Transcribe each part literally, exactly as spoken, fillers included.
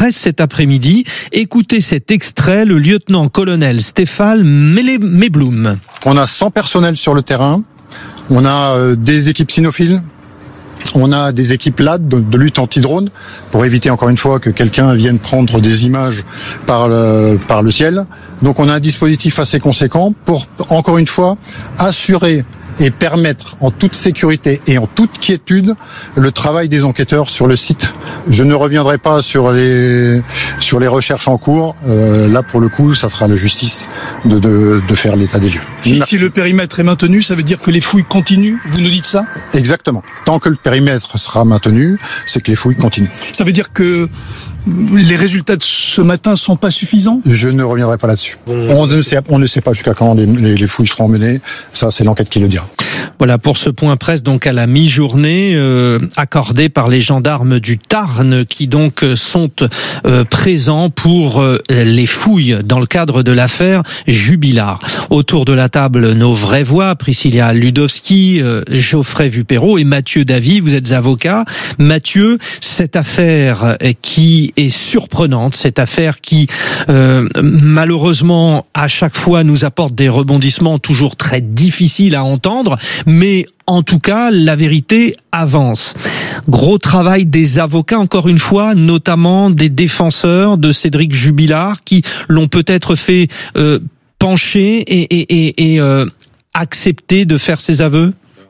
presse cet après-midi. Écoutez cet extrait, le lieutenant-colonel Stéphane Mebloum. On a cent personnels sur le terrain, on a euh, des équipes cynophiles, on a des équipes L A D de, de lutte anti-drone pour éviter encore une fois que quelqu'un vienne prendre des images par le, par le ciel. Donc on a un dispositif assez conséquent pour, encore une fois, assurer et permettre en toute sécurité et en toute quiétude le travail des enquêteurs sur le site. Je ne reviendrai pas sur les sur les recherches en cours. Euh, là, pour le coup, ça sera la justice de de, de faire l'état des lieux. Si, si le périmètre est maintenu, ça veut dire que les fouilles continuent. Vous nous dites ça ? Exactement. Tant que le périmètre sera maintenu, c'est que les fouilles continuent. Ça veut dire que les résultats de ce matin sont pas suffisants ? Je ne reviendrai pas là-dessus. On ne sait, on ne sait pas jusqu'à quand les, les, les fouilles seront menées. Ça, c'est l'enquête qui le dira. Voilà pour ce point presse donc à la mi-journée euh, accordé par les gendarmes du Tarn qui donc sont euh, présents pour euh, les fouilles dans le cadre de l'affaire Jubilard. Autour de la table, nos vraies voix, Priscilla Ludowski, euh, Geoffrey Vupero et Mathieu Davy. Vous êtes avocat. Mathieu, cette affaire qui est surprenante, cette affaire qui euh, malheureusement à chaque fois nous apporte des rebondissements toujours très difficiles à entendre, mais en tout cas, la vérité avance. Gros travail des avocats, encore une fois, notamment des défenseurs de Cédric Jubilard, qui l'ont peut-être fait euh, pencher et, et, et, et euh, accepter de faire ses aveux.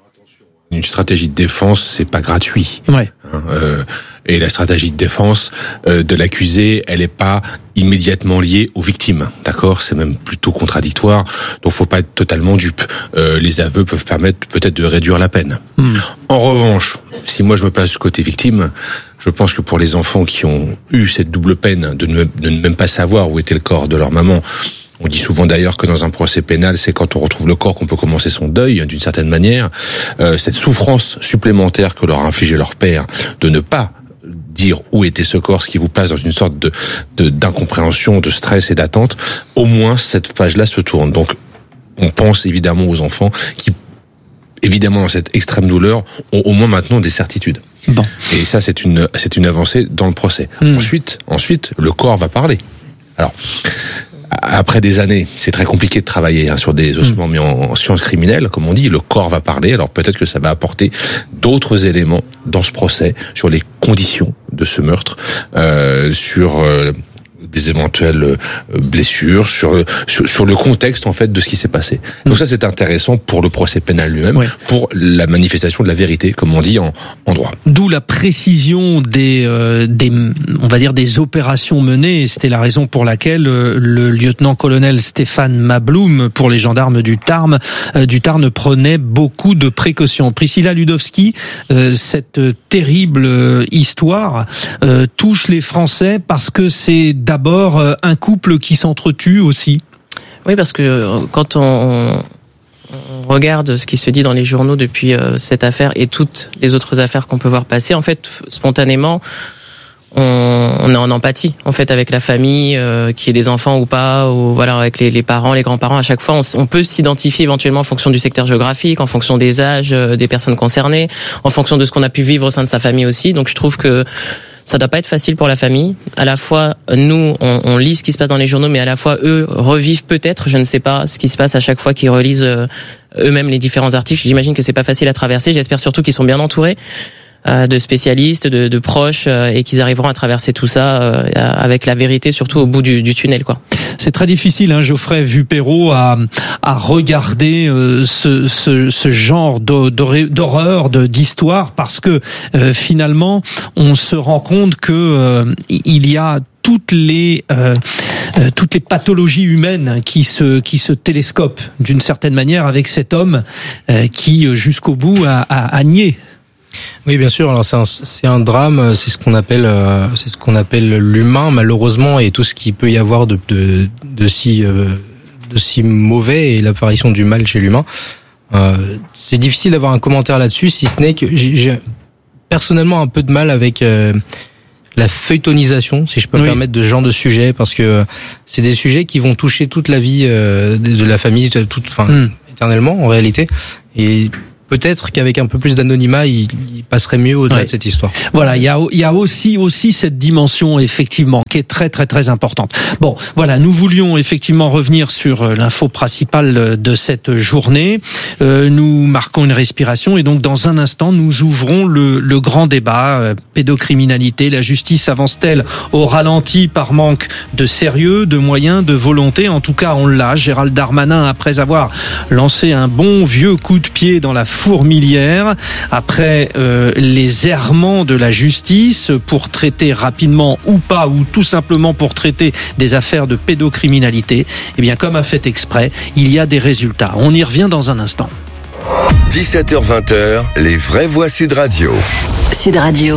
Une stratégie de défense, c'est pas gratuit. Ouais. Euh, et la stratégie de défense euh, de l'accusé, elle est pas immédiatement liée aux victimes, d'accord ? C'est même plutôt contradictoire. Donc, faut pas être totalement dupe. Euh, les aveux peuvent permettre peut-être de réduire la peine. Hmm. En revanche, si moi je me place du côté victime, je pense que pour les enfants qui ont eu cette double peine de ne, de ne même pas savoir où était le corps de leur maman. On dit souvent d'ailleurs que dans un procès pénal, c'est quand on retrouve le corps qu'on peut commencer son deuil, d'une certaine manière. Euh, cette souffrance supplémentaire que leur a infligé leur père, de ne pas dire où était ce corps, ce qui vous place dans une sorte de, de d'incompréhension, de stress et d'attente, au moins cette page-là se tourne. Donc, on pense évidemment aux enfants qui, évidemment, dans cette extrême douleur, ont au moins maintenant des certitudes. Bon. Et ça, c'est une, c'est une avancée dans le procès. Mmh. Ensuite, ensuite, le corps va parler. Alors, après des années, c'est très compliqué de travailler hein, sur des ossements, mmh. mais en, en sciences criminelles, comme on dit, le corps va parler. Alors peut-être que ça va apporter d'autres éléments dans ce procès sur les conditions de ce meurtre, euh, sur euh, des éventuelles blessures, sur, sur sur le contexte en fait de ce qui s'est passé. Donc ça c'est intéressant pour le procès pénal lui-même, ouais. pour la manifestation de la vérité, comme on dit en, en droit. D'où la précision des euh, des on va dire des opérations menées. Et c'était la raison pour laquelle euh, le lieutenant-colonel Stéphane Mebloum pour les gendarmes du Tarn euh, du Tarn prenait beaucoup de précautions. Priscilla Ludowski, euh, cette terrible euh, histoire euh, touche les Français parce que c'est d'abord un couple qui s'entretue aussi. Oui, parce que quand on, on regarde ce qui se dit dans les journaux depuis cette affaire et toutes les autres affaires qu'on peut voir passer, en fait, spontanément, on, on est en empathie, en fait, avec la famille, euh, qui ait des enfants ou pas, ou voilà, avec les, les parents, les grands-parents. À chaque fois, on, on peut s'identifier éventuellement en fonction du secteur géographique, en fonction des âges euh, des personnes concernées, en fonction de ce qu'on a pu vivre au sein de sa famille aussi. Donc, je trouve que ça doit pas être facile pour la famille. À la fois, nous, on, on lit ce qui se passe dans les journaux, mais à la fois, eux revivent peut-être, je ne sais pas, ce qui se passe à chaque fois qu'ils relisent euh, eux-mêmes les différents articles. J'imagine que c'est pas facile à traverser. J'espère surtout qu'ils sont bien entourés euh, de spécialistes, de, de proches, euh, et qu'ils arriveront à traverser tout ça euh, avec la vérité, surtout au bout du, du tunnel, quoi. C'est très difficile, hein, Geoffrey Vupero, à, à regarder euh, ce, ce, ce genre d'horreur, de, d'histoire, parce que euh, finalement, on se rend compte que euh, il y a toutes les euh, euh, toutes les pathologies humaines qui se qui se télescopent d'une certaine manière avec cet homme euh, qui jusqu'au bout a, a, a nié. Oui, bien sûr. Alors c'est un, c'est un drame, c'est ce qu'on appelle, euh, c'est ce qu'on appelle l'humain, malheureusement, et tout ce qu'il peut y avoir de de, de si euh, de si mauvais et l'apparition du mal chez l'humain. Euh, c'est difficile d'avoir un commentaire là-dessus, si ce n'est que j'ai, j'ai personnellement un peu de mal avec euh, la feuilletonisation, si je peux me oui. permettre, de ce genre de sujet, parce que c'est des sujets qui vont toucher toute la vie euh, de la famille, toute, enfin, mm. éternellement en réalité, et peut-être qu'avec un peu plus d'anonymat, il, il passerait mieux au-delà ouais. de cette histoire. Voilà, il y a, il y a aussi, aussi cette dimension, effectivement, qui est très, très, très importante. Bon, voilà, nous voulions effectivement revenir sur l'info principale de cette journée. Euh, nous marquons une respiration et donc dans un instant, nous ouvrons le, le grand débat. Euh, pédocriminalité, la justice avance-t-elle au ralenti par manque de sérieux, de moyens, de volonté? En tout cas, on l'a. Gérald Darmanin, après avoir lancé un bon vieux coup de pied dans la fourmilière, après euh, les errements de la justice pour traiter rapidement ou pas, ou tout simplement pour traiter des affaires de pédocriminalité, eh bien comme a fait exprès, il y a des résultats. On y revient dans un instant. dix-sept heures vingt, les vraies voix Sud Radio. Sud Radio.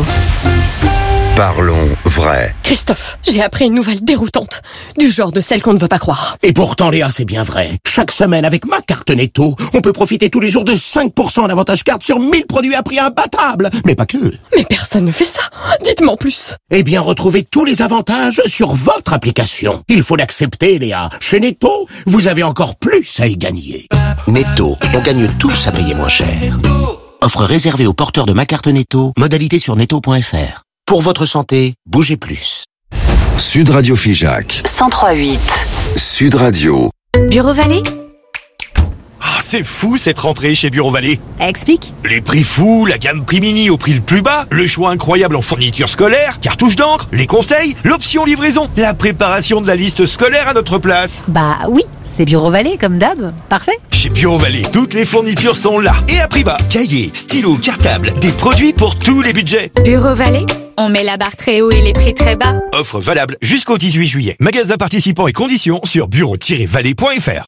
Parlons vrai. Christophe, j'ai appris une nouvelle déroutante, du genre de celle qu'on ne veut pas croire. Et pourtant, Léa, c'est bien vrai. Chaque semaine, avec ma carte Netto, on peut profiter tous les jours de cinq pour cent d'avantage carte sur mille produits à prix imbattable. Mais pas que. Mais personne ne fait ça. Dites-moi en plus. Eh bien, retrouvez tous les avantages sur votre application. Il faut l'accepter, Léa. Chez Netto, vous avez encore plus à y gagner. Netto, on gagne tous à payer moins cher. Offre réservée aux porteurs de ma carte Netto. Modalité sur netto point f r. Pour votre santé, bougez plus. Sud Radio Figeac. cent trois virgule huit. Sud Radio. Bureau Vallée. Ah, c'est fou cette rentrée chez Bureau Vallée. Explique. Les prix fous, la gamme prix mini au prix le plus bas, le choix incroyable en fournitures scolaires, cartouches d'encre, les conseils, l'option livraison, la préparation de la liste scolaire à notre place. Bah oui, c'est Bureau Vallée comme d'hab. Parfait. Chez Bureau Vallée, toutes les fournitures sont là et à prix bas. Cahiers, stylos, cartables, des produits pour tous les budgets. Bureau Vallée, on met la barre très haut et les prix très bas. Offre valable jusqu'au dix-huit juillet. Magasin participants et conditions sur bureau tiret vallée point f r.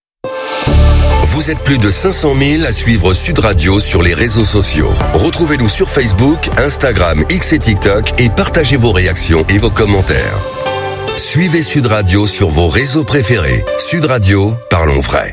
Vous êtes plus de cinq cent mille à suivre Sud Radio sur les réseaux sociaux. Retrouvez-nous sur Facebook, Instagram, X et TikTok et partagez vos réactions et vos commentaires. Suivez Sud Radio sur vos réseaux préférés. Sud Radio, parlons vrai.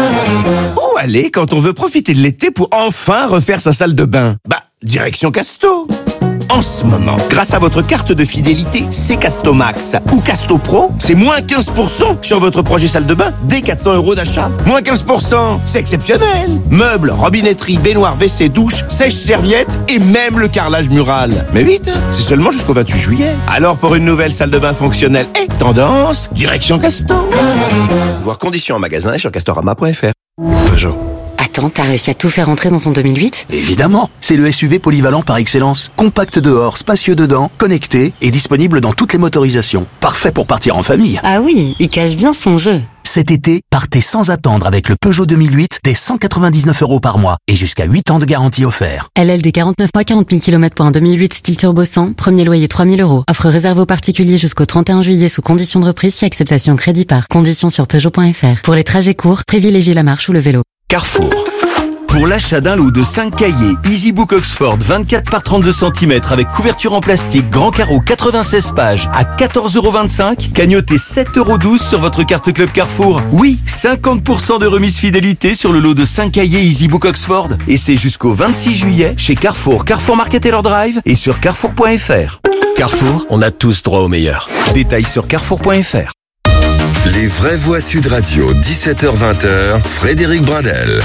Où aller quand on veut profiter de l'été pour enfin refaire sa salle de bain? Bah, direction Casto. En ce moment, grâce à votre carte de fidélité C Casto Max ou Casto Pro, c'est moins quinze pour cent sur votre projet salle de bain dès quatre cents euros d'achat. Moins quinze pour cent, c'est exceptionnel. Meubles, robinetterie, baignoire, W C, douche, sèche-serviette et même le carrelage mural. Mais vite, c'est seulement jusqu'au vingt-huit juillet. Alors pour une nouvelle salle de bain fonctionnelle et tendance, direction Casto. Voir conditions en magasin et sur castorama point f r. Peugeot. Attends, t'as réussi à tout faire entrer dans ton deux mille huit ? Évidemment, c'est le S U V polyvalent par excellence. Compact dehors, spacieux dedans, connecté et disponible dans toutes les motorisations. Parfait pour partir en famille. Ah oui, il cache bien son jeu. Cet été, partez sans attendre avec le Peugeot deux mille huit dès cent quatre-vingt-dix-neuf euros par mois et jusqu'à huit ans de garantie offert. L L D quarante-neuf mois, quarante mille kilomètres pour un deux mille huit style turbo cent, premier loyer trois mille euros. Offre réservée aux particuliers jusqu'au trente et un juillet sous conditions de reprise si acceptation crédit par. Conditions sur peugeot point f r. Pour les trajets courts, privilégiez la marche ou le vélo. Carrefour. Pour l'achat d'un lot de cinq cahiers EasyBook Oxford vingt-quatre par trente-deux centimètres avec couverture en plastique grand carreau quatre-vingt-seize pages à quatorze euros vingt-cinq, cagnotez sept euros douze sur votre carte Club Carrefour. Oui, cinquante pour cent de remise fidélité sur le lot de cinq cahiers EasyBook Oxford. Et c'est jusqu'au vingt-six juillet chez Carrefour, Carrefour Market Taylor Drive et sur carrefour point f r. Carrefour, on a tous droit au meilleur. Détails sur carrefour point f r. Les vraies voix Sud Radio, dix-sept heures vingt, Frédéric Brindel.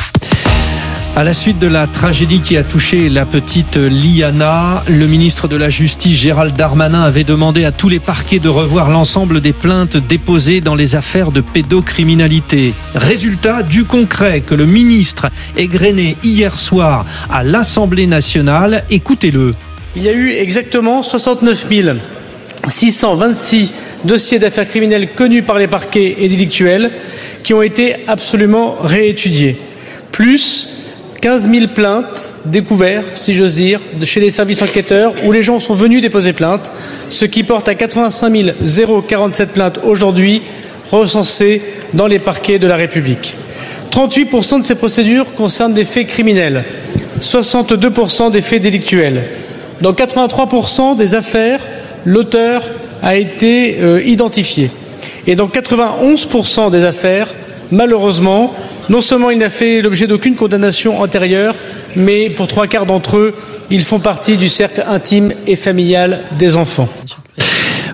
À la suite de la tragédie qui a touché la petite Liana, le ministre de la Justice Gérald Darmanin avait demandé à tous les parquets de revoir l'ensemble des plaintes déposées dans les affaires de pédocriminalité. Résultat du concret que le ministre égrené hier soir à l'Assemblée nationale. Écoutez-le. Il y a eu exactement soixante-neuf mille six cent vingt-six dossiers d'affaires criminelles connus par les parquets et délictuels qui ont été absolument réétudiés. Plus quinze mille plaintes découvertes, si j'ose dire, de chez les services enquêteurs où les gens sont venus déposer plainte, ce qui porte à quatre-vingt-cinq mille quarante-sept plaintes aujourd'hui recensées dans les parquets de la République. trente-huit pour cent de ces procédures concernent des faits criminels, soixante-deux pour cent des faits délictuels. Dans quatre-vingt-trois pour cent des affaires, l'auteur a été euh, identifié. Et dans quatre-vingt-onze pour cent des affaires, malheureusement, non seulement il n'a fait l'objet d'aucune condamnation antérieure, mais pour trois quarts d'entre eux, ils font partie du cercle intime et familial des enfants.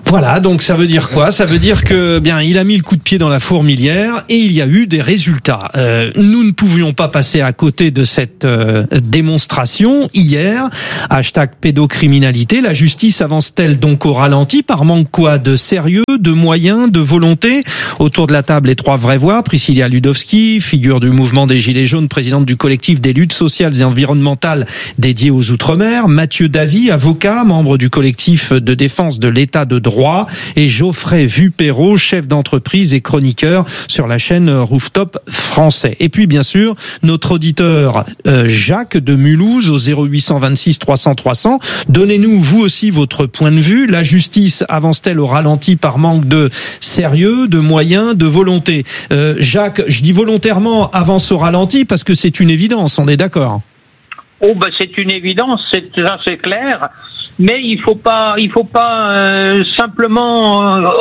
Voilà, donc ça veut dire quoi? Ça veut dire que bien il a mis le coup de pied dans la fourmilière et il y a eu des résultats. Euh, nous ne pouvions pas passer à côté de cette euh, démonstration hier. Hashtag pédocriminalité. La justice avance-t-elle donc au ralenti par manque quoi? De sérieux, de moyens, de volonté? Autour de la table, les trois vraies voix. Priscilla Ludowski, figure du mouvement des Gilets jaunes, présidente du collectif des luttes sociales et environnementales dédiées aux Outre-mer. Mathieu Davy, avocat, membre du collectif de défense de l'état de droit. Et Geoffrey Vupero, chef d'entreprise et chroniqueur sur la chaîne Rooftop français. Et puis, bien sûr, notre auditeur euh, Jacques de Mulhouse au zéro huit cent vingt-six trois cents trois cents. Donnez-nous, vous aussi, votre point de vue. La justice avance-t-elle au ralenti par manque de sérieux, de moyens, de volonté? euh, Jacques, je dis volontairement avance au ralenti parce que c'est une évidence, on est d'accord? Oh bah c'est une évidence, c'est ça c'est clair, mais il faut pas, il faut pas euh, simplement euh,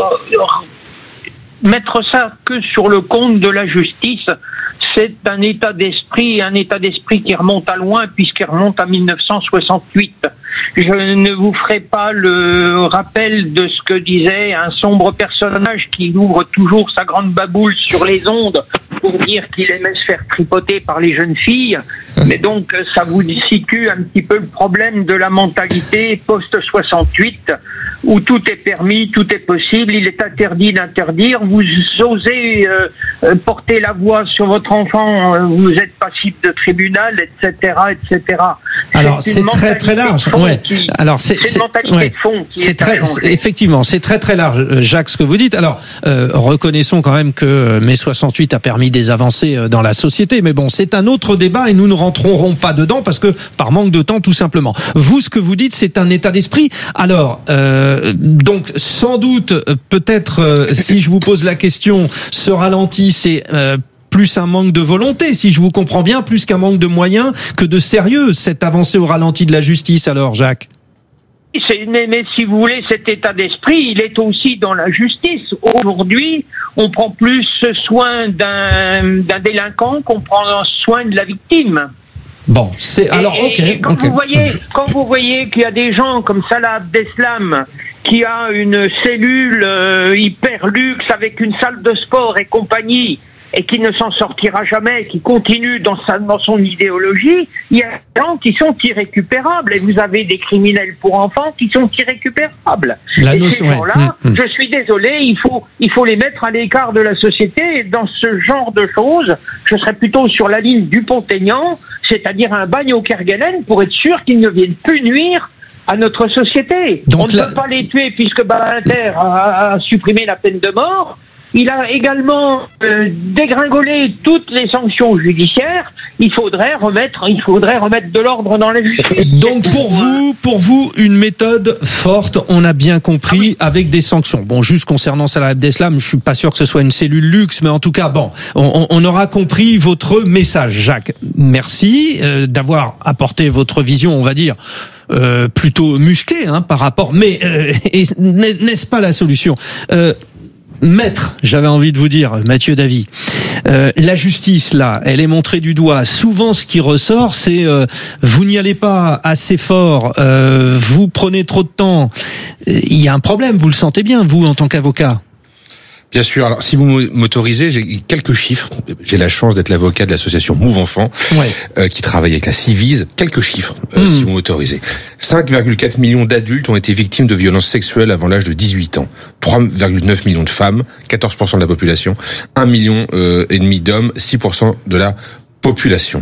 mettre ça que sur le compte de la justice. C'est un état d'esprit, un état d'esprit qui remonte à loin puisqu'il remonte à mille neuf cent soixante-huit. Je ne vous ferai pas le rappel de ce que disait un sombre personnage qui ouvre toujours sa grande baboule sur les ondes pour dire qu'il aimait se faire tripoter par les jeunes filles. Mais donc, ça vous situe un petit peu le problème de la mentalité post-soixante-huit où tout est permis, tout est possible, il est interdit d'interdire. Vous osez euh, porter la voix sur votre enfant, euh, vous êtes passible de tribunal, et cetera, et cetera. Alors c'est, c'est très très large. Ouais. Qui, Alors c'est, c'est, c'est une mentalité ouais. de fond qui c'est est très, c'est, effectivement, c'est très très large, Jacques, ce que vous dites. Alors euh, reconnaissons quand même que mai soixante-huit a permis des avancées dans la société, mais bon, c'est un autre débat et nous ne rentrerons pas dedans parce que par manque de temps, tout simplement. Vous, ce que vous dites, c'est un état d'esprit. Alors euh, donc sans doute, peut-être, euh, si je vous pose la question, ce ralenti, c'est euh, plus un manque de volonté, si je vous comprends bien, plus qu'un manque de moyens, que de sérieux, cette avancée au ralenti de la justice, alors, Jacques? C'est, mais, mais si vous voulez, cet état d'esprit, il est aussi dans la justice. Aujourd'hui, on prend plus soin d'un, d'un délinquant qu'on prend soin de la victime. Bon, c'est alors et, ok. Et quand okay. vous voyez, quand vous voyez qu'il y a des gens comme Salah Abdeslam qui a une cellule euh, hyper luxe avec une salle de sport et compagnie, et qui ne s'en sortira jamais, qui continue dans sa dans son idéologie, il y a des gens qui sont irrécupérables, et vous avez des criminels pour enfants qui sont irrécupérables. La et notion, ces gens-là, ouais. mmh. je suis désolé, il faut il faut les mettre à l'écart de la société, et dans ce genre de choses, je serais plutôt sur la ligne du Pont-Aignan, c'est-à-dire un bagne au Kerguelen, pour être sûr qu'ils ne viennent plus nuire à notre société. Donc on ne la... peut pas les tuer puisque Badinter a, a supprimé la peine de mort. Il a également euh, dégringolé toutes les sanctions judiciaires. Il faudrait remettre, il faudrait remettre de l'ordre dans la justice. Donc pour vous, pour vous, une méthode forte, on a bien compris, ah oui. avec des sanctions. Bon, juste concernant Salah Abdeslam, je suis pas sûr que ce soit une cellule luxe, mais en tout cas, bon, on, on aura compris votre message, Jacques. Merci euh, d'avoir apporté votre vision, on va dire. Euh, plutôt musclée hein, par rapport, mais euh, et, n'est-ce pas la solution? euh, Maître, j'avais envie de vous dire, Mathieu Davy, euh, la justice là, elle est montrée du doigt. Souvent, ce qui ressort, c'est euh, vous n'y allez pas assez fort, euh, vous prenez trop de temps. Il y a un problème, vous le sentez bien, vous en tant qu'avocat? Bien sûr. Alors, si vous m'autorisez, j'ai quelques chiffres. J'ai la chance d'être l'avocat de l'association Move Enfants, ouais. euh, qui travaille avec la Civise. Quelques chiffres, euh, mmh. si vous m'autorisez. cinq virgule quatre millions d'adultes ont été victimes de violences sexuelles avant l'âge de dix-huit ans. trois virgule neuf millions de femmes, quatorze pour cent de la population. un million euh, et demi d'hommes, six pour cent de la population.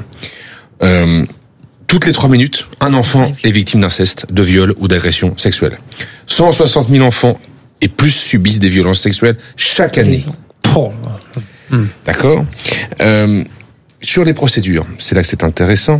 Euh, toutes les trois minutes, un enfant est victime d'inceste, de viol ou d'agression sexuelle. cent soixante mille enfants et plus subissent des violences sexuelles chaque année. Oh. Mmh. D'accord. Euh, sur les procédures, c'est là que c'est intéressant.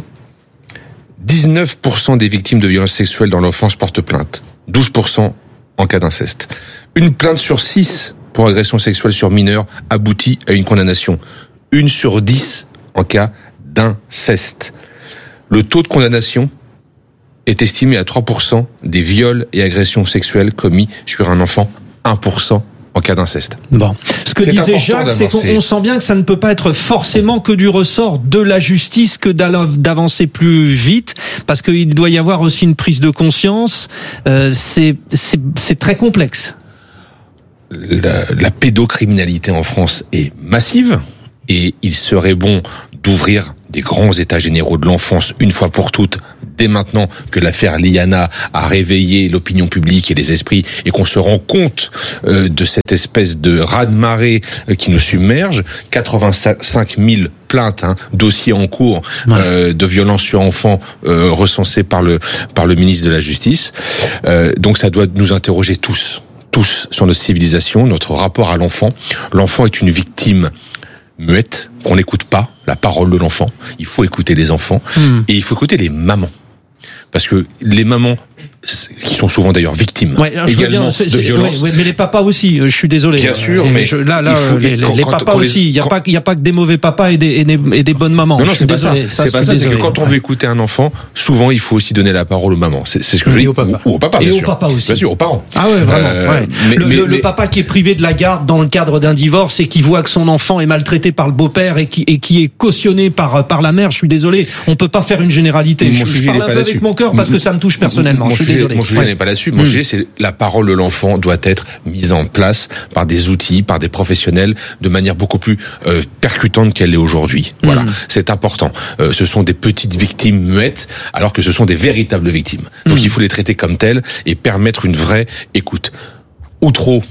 dix-neuf pour cent des victimes de violences sexuelles dans l'enfance portent plainte. douze pour cent en cas d'inceste. Une plainte sur six pour agression sexuelle sur mineur aboutit à une condamnation. Une sur dix en cas d'inceste. Le taux de condamnation est estimé à trois pour cent des viols et agressions sexuelles commis sur un enfant, un pour cent en cas d'inceste. Bon. Ce que c'est disait Jacques, c'est qu'on sent bien que ça ne peut pas être forcément que du ressort de la justice que d'avancer plus vite, parce qu'il doit y avoir aussi une prise de conscience. Euh, c'est, c'est, c'est très complexe. la, la pédocriminalité en France est massive et il serait bon d'ouvrir des grands états généraux de l'enfance une fois pour toutes, dès maintenant que l'affaire Liana a réveillé l'opinion publique et les esprits et qu'on se rend compte euh, de cette espèce de raz-de-marée euh, qui nous submerge. quatre-vingt-cinq mille plaintes, hein, dossiers en cours euh, de violences sur enfants euh, recensés par le par le ministre de la Justice. Euh, donc ça doit nous interroger tous, tous sur notre civilisation, notre rapport à l'enfant. L'enfant est une victime muette, qu'on n'écoute pas la parole de l'enfant. Il faut écouter les enfants mmh. et il faut écouter les mamans. Parce que les mamans, qui sont souvent d'ailleurs victimes ouais, également bien, de violences. Ouais, ouais, mais les papas aussi, je suis désolé. Bien sûr, et mais je, là, là, faut, les, quand, les quand, papas quand aussi. Il n'y a quand... pas, il y a pas que des mauvais papas et des, et des, et des bonnes mamans. Non, non, je suis c'est désolé. pas ça. ça c'est pas ça. C'est que quand on veut écouter un enfant, souvent il faut aussi donner la parole aux mamans. C'est, c'est ce que je dis. Au papa. Ou, ou au papa, bien et sûr. au papa aussi. Bien sûr, aux parents. Ah ouais, vraiment. Euh, ouais. mais, le, mais, le, mais... le papa qui est privé de la garde dans le cadre d'un divorce et qui voit que son enfant est maltraité par le beau-père et qui, et qui est cautionné par, par la mère. Je suis désolé. On peut pas faire une généralité. Mon je, je parle un peu avec mon cœur parce que ça me touche personnellement. Je suis désolé. Mon sujet n'est pas là-dessus. Mon sujet, c'est la parole de l'enfant doit être mise en place par des outils, par des professionnels, de manière beaucoup plus euh, percutante qu'elle est aujourd'hui. Voilà, mmh. c'est important. Euh, ce sont des petites victimes muettes, alors que ce sont des véritables victimes. Donc mmh. il faut les traiter comme telles et permettre une vraie écoute. Ou trop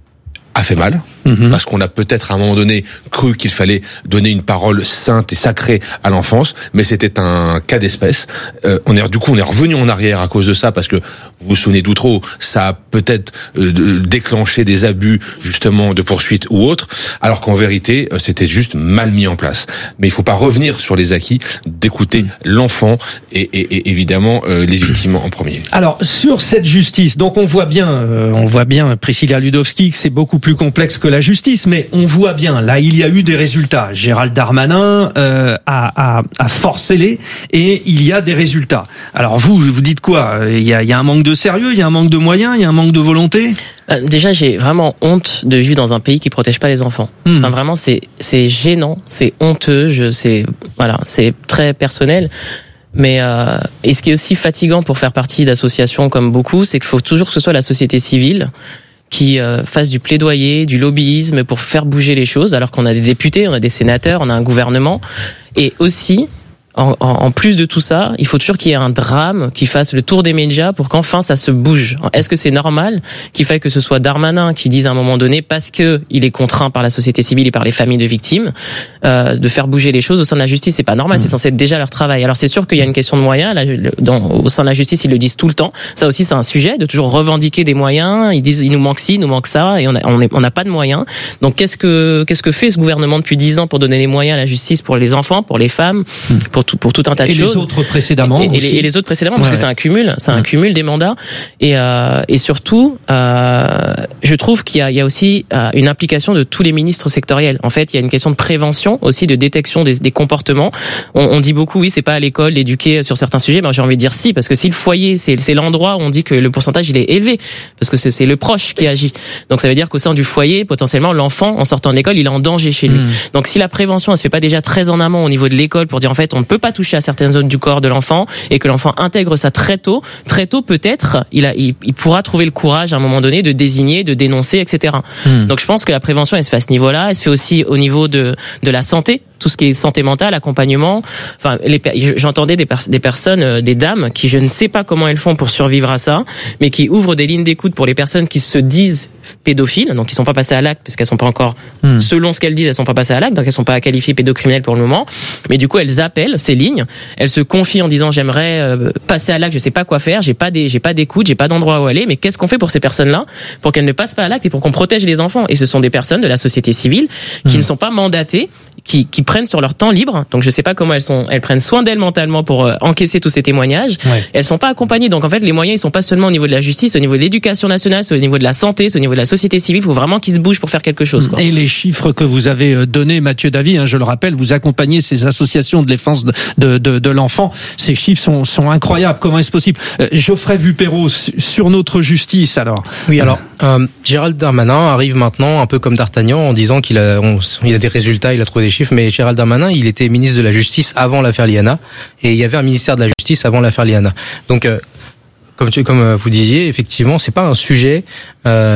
a fait mal, mmh. parce qu'on a peut-être à un moment donné cru qu'il fallait donner une parole sainte et sacrée à l'enfance, mais c'était un cas d'espèce. Euh, on est du coup on est revenu en arrière à cause de ça, parce que vous vous souvenez d'Outreau, ça a peut-être euh, déclenché des abus justement de poursuite ou autre, alors qu'en vérité euh, c'était juste mal mis en place. Mais il faut pas revenir sur les acquis, d'écouter mmh. l'enfant et, et, et évidemment euh, les victimes en premier. Alors sur cette justice, donc on voit bien, euh, on voit bien Priscilla Ludowski que c'est beaucoup plus complexe que la justice, mais on voit bien, là, il y a eu des résultats. Gérald Darmanin euh, a, a, a forcé les et il y a des résultats. Alors vous, vous dites quoi ? Il y a, il y a un manque de sérieux, il y a un manque de moyens, il y a un manque de volonté ? Déjà, j'ai vraiment honte de vivre dans un pays qui protège pas les enfants. Mmh. Enfin, vraiment, c'est c'est gênant, c'est honteux, je, c'est voilà, c'est très personnel. Mais euh, et ce qui est aussi fatigant pour faire partie d'associations comme beaucoup, c'est qu'il faut toujours que ce soit la société civile qui euh, fasse du plaidoyer, du lobbyisme pour faire bouger les choses, alors qu'on a des députés, on a des sénateurs, on a un gouvernement. Et aussi, en, en, en plus de tout ça, il faut toujours qu'il y ait un drame qui fasse le tour des médias pour qu'enfin ça se bouge. Est-ce que c'est normal qu'il faille que ce soit Darmanin qui dise à un moment donné, parce que il est contraint par la société civile et par les familles de victimes, euh, de faire bouger les choses au sein de la justice? C'est pas normal, mmh. c'est censé être déjà leur travail. Alors c'est sûr qu'il y a une question de moyens. Là, dans, au sein de la justice, ils le disent tout le temps. Ça aussi, c'est un sujet de toujours revendiquer des moyens. Ils disent, il nous manque ci, il nous manque ça, et on a, on est, on n'a pas de moyens. Donc qu'est-ce que, qu'est-ce que fait ce gouvernement depuis dix ans pour donner les moyens à la justice pour les enfants, pour les femmes, mmh. pour tout, pour tout un tas de et choses. Et les autres précédemment. Et, et, les, et les autres précédemment, parce ouais. que c'est un cumul, c'est un ouais. cumul des mandats. Et, euh, et surtout, euh, je trouve qu'il y a, il y a aussi euh, une implication de tous les ministres sectoriels. En fait, il y a une question de prévention aussi, de détection des, des comportements. On, on dit beaucoup, oui, c'est pas à l'école d'éduquer sur certains sujets. Mais j'ai envie de dire si, parce que si le foyer, c'est, c'est l'endroit où on dit que le pourcentage il est élevé, parce que c'est, c'est le proche qui agit. Donc ça veut dire qu'au sein du foyer, potentiellement, l'enfant, en sortant de l'école, il est en danger chez lui. Mmh. Donc si la prévention, elle se fait pas déjà très en amont au niveau de l'école pour dire en fait, on ne peut pas toucher à certaines zones du corps de l'enfant et que l'enfant intègre ça très tôt, très tôt peut-être, il, a, il, il pourra trouver le courage à un moment donné de désigner, de dénoncer, et cetera. Mmh. Donc je pense que la prévention, elle se fait à ce niveau-là, elle se fait aussi au niveau de de la santé, tout ce qui est santé mentale, accompagnement. Enfin, les, j'entendais des, pers- des personnes, des dames qui, je ne sais pas comment elles font pour survivre à ça, mais qui ouvrent des lignes d'écoute pour les personnes qui se disent pédophiles, donc qui sont pas passées à l'acte parce qu'elles sont pas encore, mmh. selon ce qu'elles disent, elles sont pas passées à l'acte, donc elles sont pas qualifiées pédocriminelles pour le moment. Mais du coup, elles appellent ces lignes, elles se confient en disant j'aimerais euh, passer à l'acte, je sais pas quoi faire, j'ai pas des, j'ai pas d'écoute, j'ai pas d'endroit où aller. Mais qu'est-ce qu'on fait pour ces personnes-là, pour qu'elles ne passent pas à l'acte et pour qu'on protège les enfants? Et ce sont des personnes de la société civile qui mmh. ne sont pas mandatées, qui, qui prennent sur leur temps libre. Donc je sais pas comment elles sont, elles prennent soin d'elles mentalement pour euh, encaisser tous ces témoignages. Ouais. Elles sont pas accompagnées. Donc en fait, les moyens ils sont pas seulement au niveau de la justice, au niveau de l'éducation nationale, c'est au niveau de la santé, c'est au niveau de la société civile. Il faut vraiment qu'ils se bougent pour faire quelque chose, quoi. Et les chiffres que vous avez donnés, Mathieu Davy, hein, je le rappelle, vous accompagnez ces associations de défense de, de, de, de l'enfant. Ces chiffres sont, sont incroyables. Comment est-ce possible? euh, Geoffrey Vuperot, sur notre justice, alors. Oui, alors euh, Gérald Darmanin arrive maintenant un peu comme D'Artagnan en disant qu'il a, on, il a des résultats, il a trouvé des chiffres. Mais Gérald Darmanin, il était ministre de la Justice avant l'affaire Liana, et il y avait un ministère de la Justice avant l'affaire Liana. Donc, euh, comme tu, comme vous disiez, effectivement, c'est pas un sujet euh,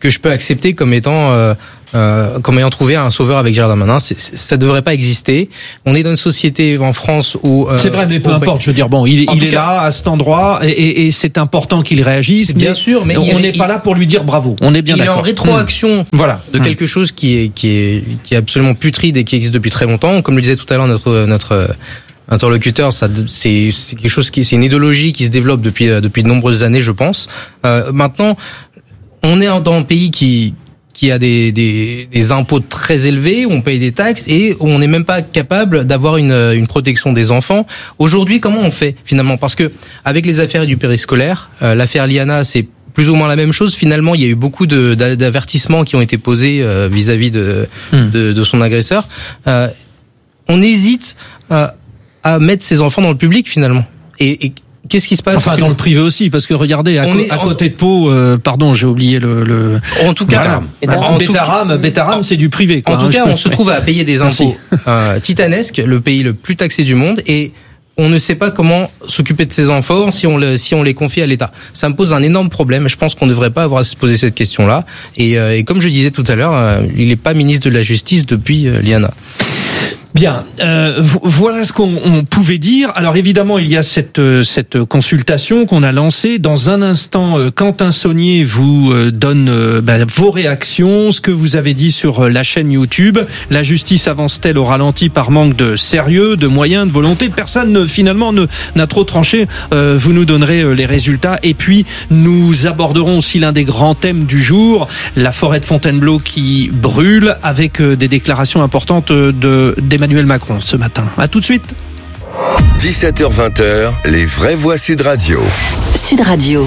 que je peux accepter comme étant euh, euh, comme ayant trouvé un sauveur avec Gérald Darmanin. C'est, c'est, ça devrait pas exister. On est dans une société en France où euh, c'est vrai, mais peu importe. Je veux dire, bon, il, il est cas, là à cet endroit et, et, et c'est important qu'il réagisse. Bien sûr, mais on n'est pas là pour lui dire bravo. On est bien il d'accord. Il est en rétroaction mmh. voilà. de mmh. quelque chose qui est qui est qui est absolument putride et qui existe depuis très longtemps. Comme le disait tout à l'heure notre notre interlocuteur, ça c'est c'est quelque chose qui c'est une idéologie qui se développe depuis depuis de nombreuses années, je pense. Euh, maintenant, on est dans un pays qui qui a des, des, des impôts très élevés, où on paye des taxes et où on n'est même pas capable d'avoir une, une protection des enfants. Aujourd'hui, comment on fait finalement ? Parce que avec les affaires du périscolaire, euh, l'affaire Liana, c'est plus ou moins la même chose. Finalement, il y a eu beaucoup de, d'avertissements qui ont été posés euh, vis-à-vis de, mmh. de, de son agresseur. Euh, on hésite euh, à mettre ses enfants dans le public finalement. Et, et qu'est-ce qui se passe ? Enfin, dans le privé aussi, parce que regardez, à, co- est, à côté de Pau, euh, pardon, j'ai oublié le... le... En tout cas... Bétaram, Bétaram, Bétaram c'est du privé. Quoi, en tout hein, cas, on se trouve à payer des impôts euh, titanesques, le pays le plus taxé du monde, et on ne sait pas comment s'occuper de ses enfants si on, le, si on les confie à l'État. Ça me pose un énorme problème, je pense qu'on ne devrait pas avoir à se poser cette question-là. Et, euh, et comme je disais tout à l'heure, euh, il n'est pas ministre de la Justice depuis euh, Liana. Bien, euh, voilà ce qu'on on pouvait dire. Alors évidemment, il y a cette cette consultation qu'on a lancée. Dans un instant, euh, Quentin Saunier vous euh, donne euh, ben, vos réactions, ce que vous avez dit sur euh, la chaîne YouTube. La justice avance-t-elle au ralenti par manque de sérieux, de moyens, de volonté ? Personne ne, finalement ne, n'a trop tranché. Euh, vous nous donnerez euh, les résultats. Et puis, nous aborderons aussi l'un des grands thèmes du jour, la forêt de Fontainebleau qui brûle, avec euh, des déclarations importantes de d'Emmanuel Macron ce matin. À tout de suite. dix-sept heures vingt, les vraies voix Sud Radio. Sud Radio.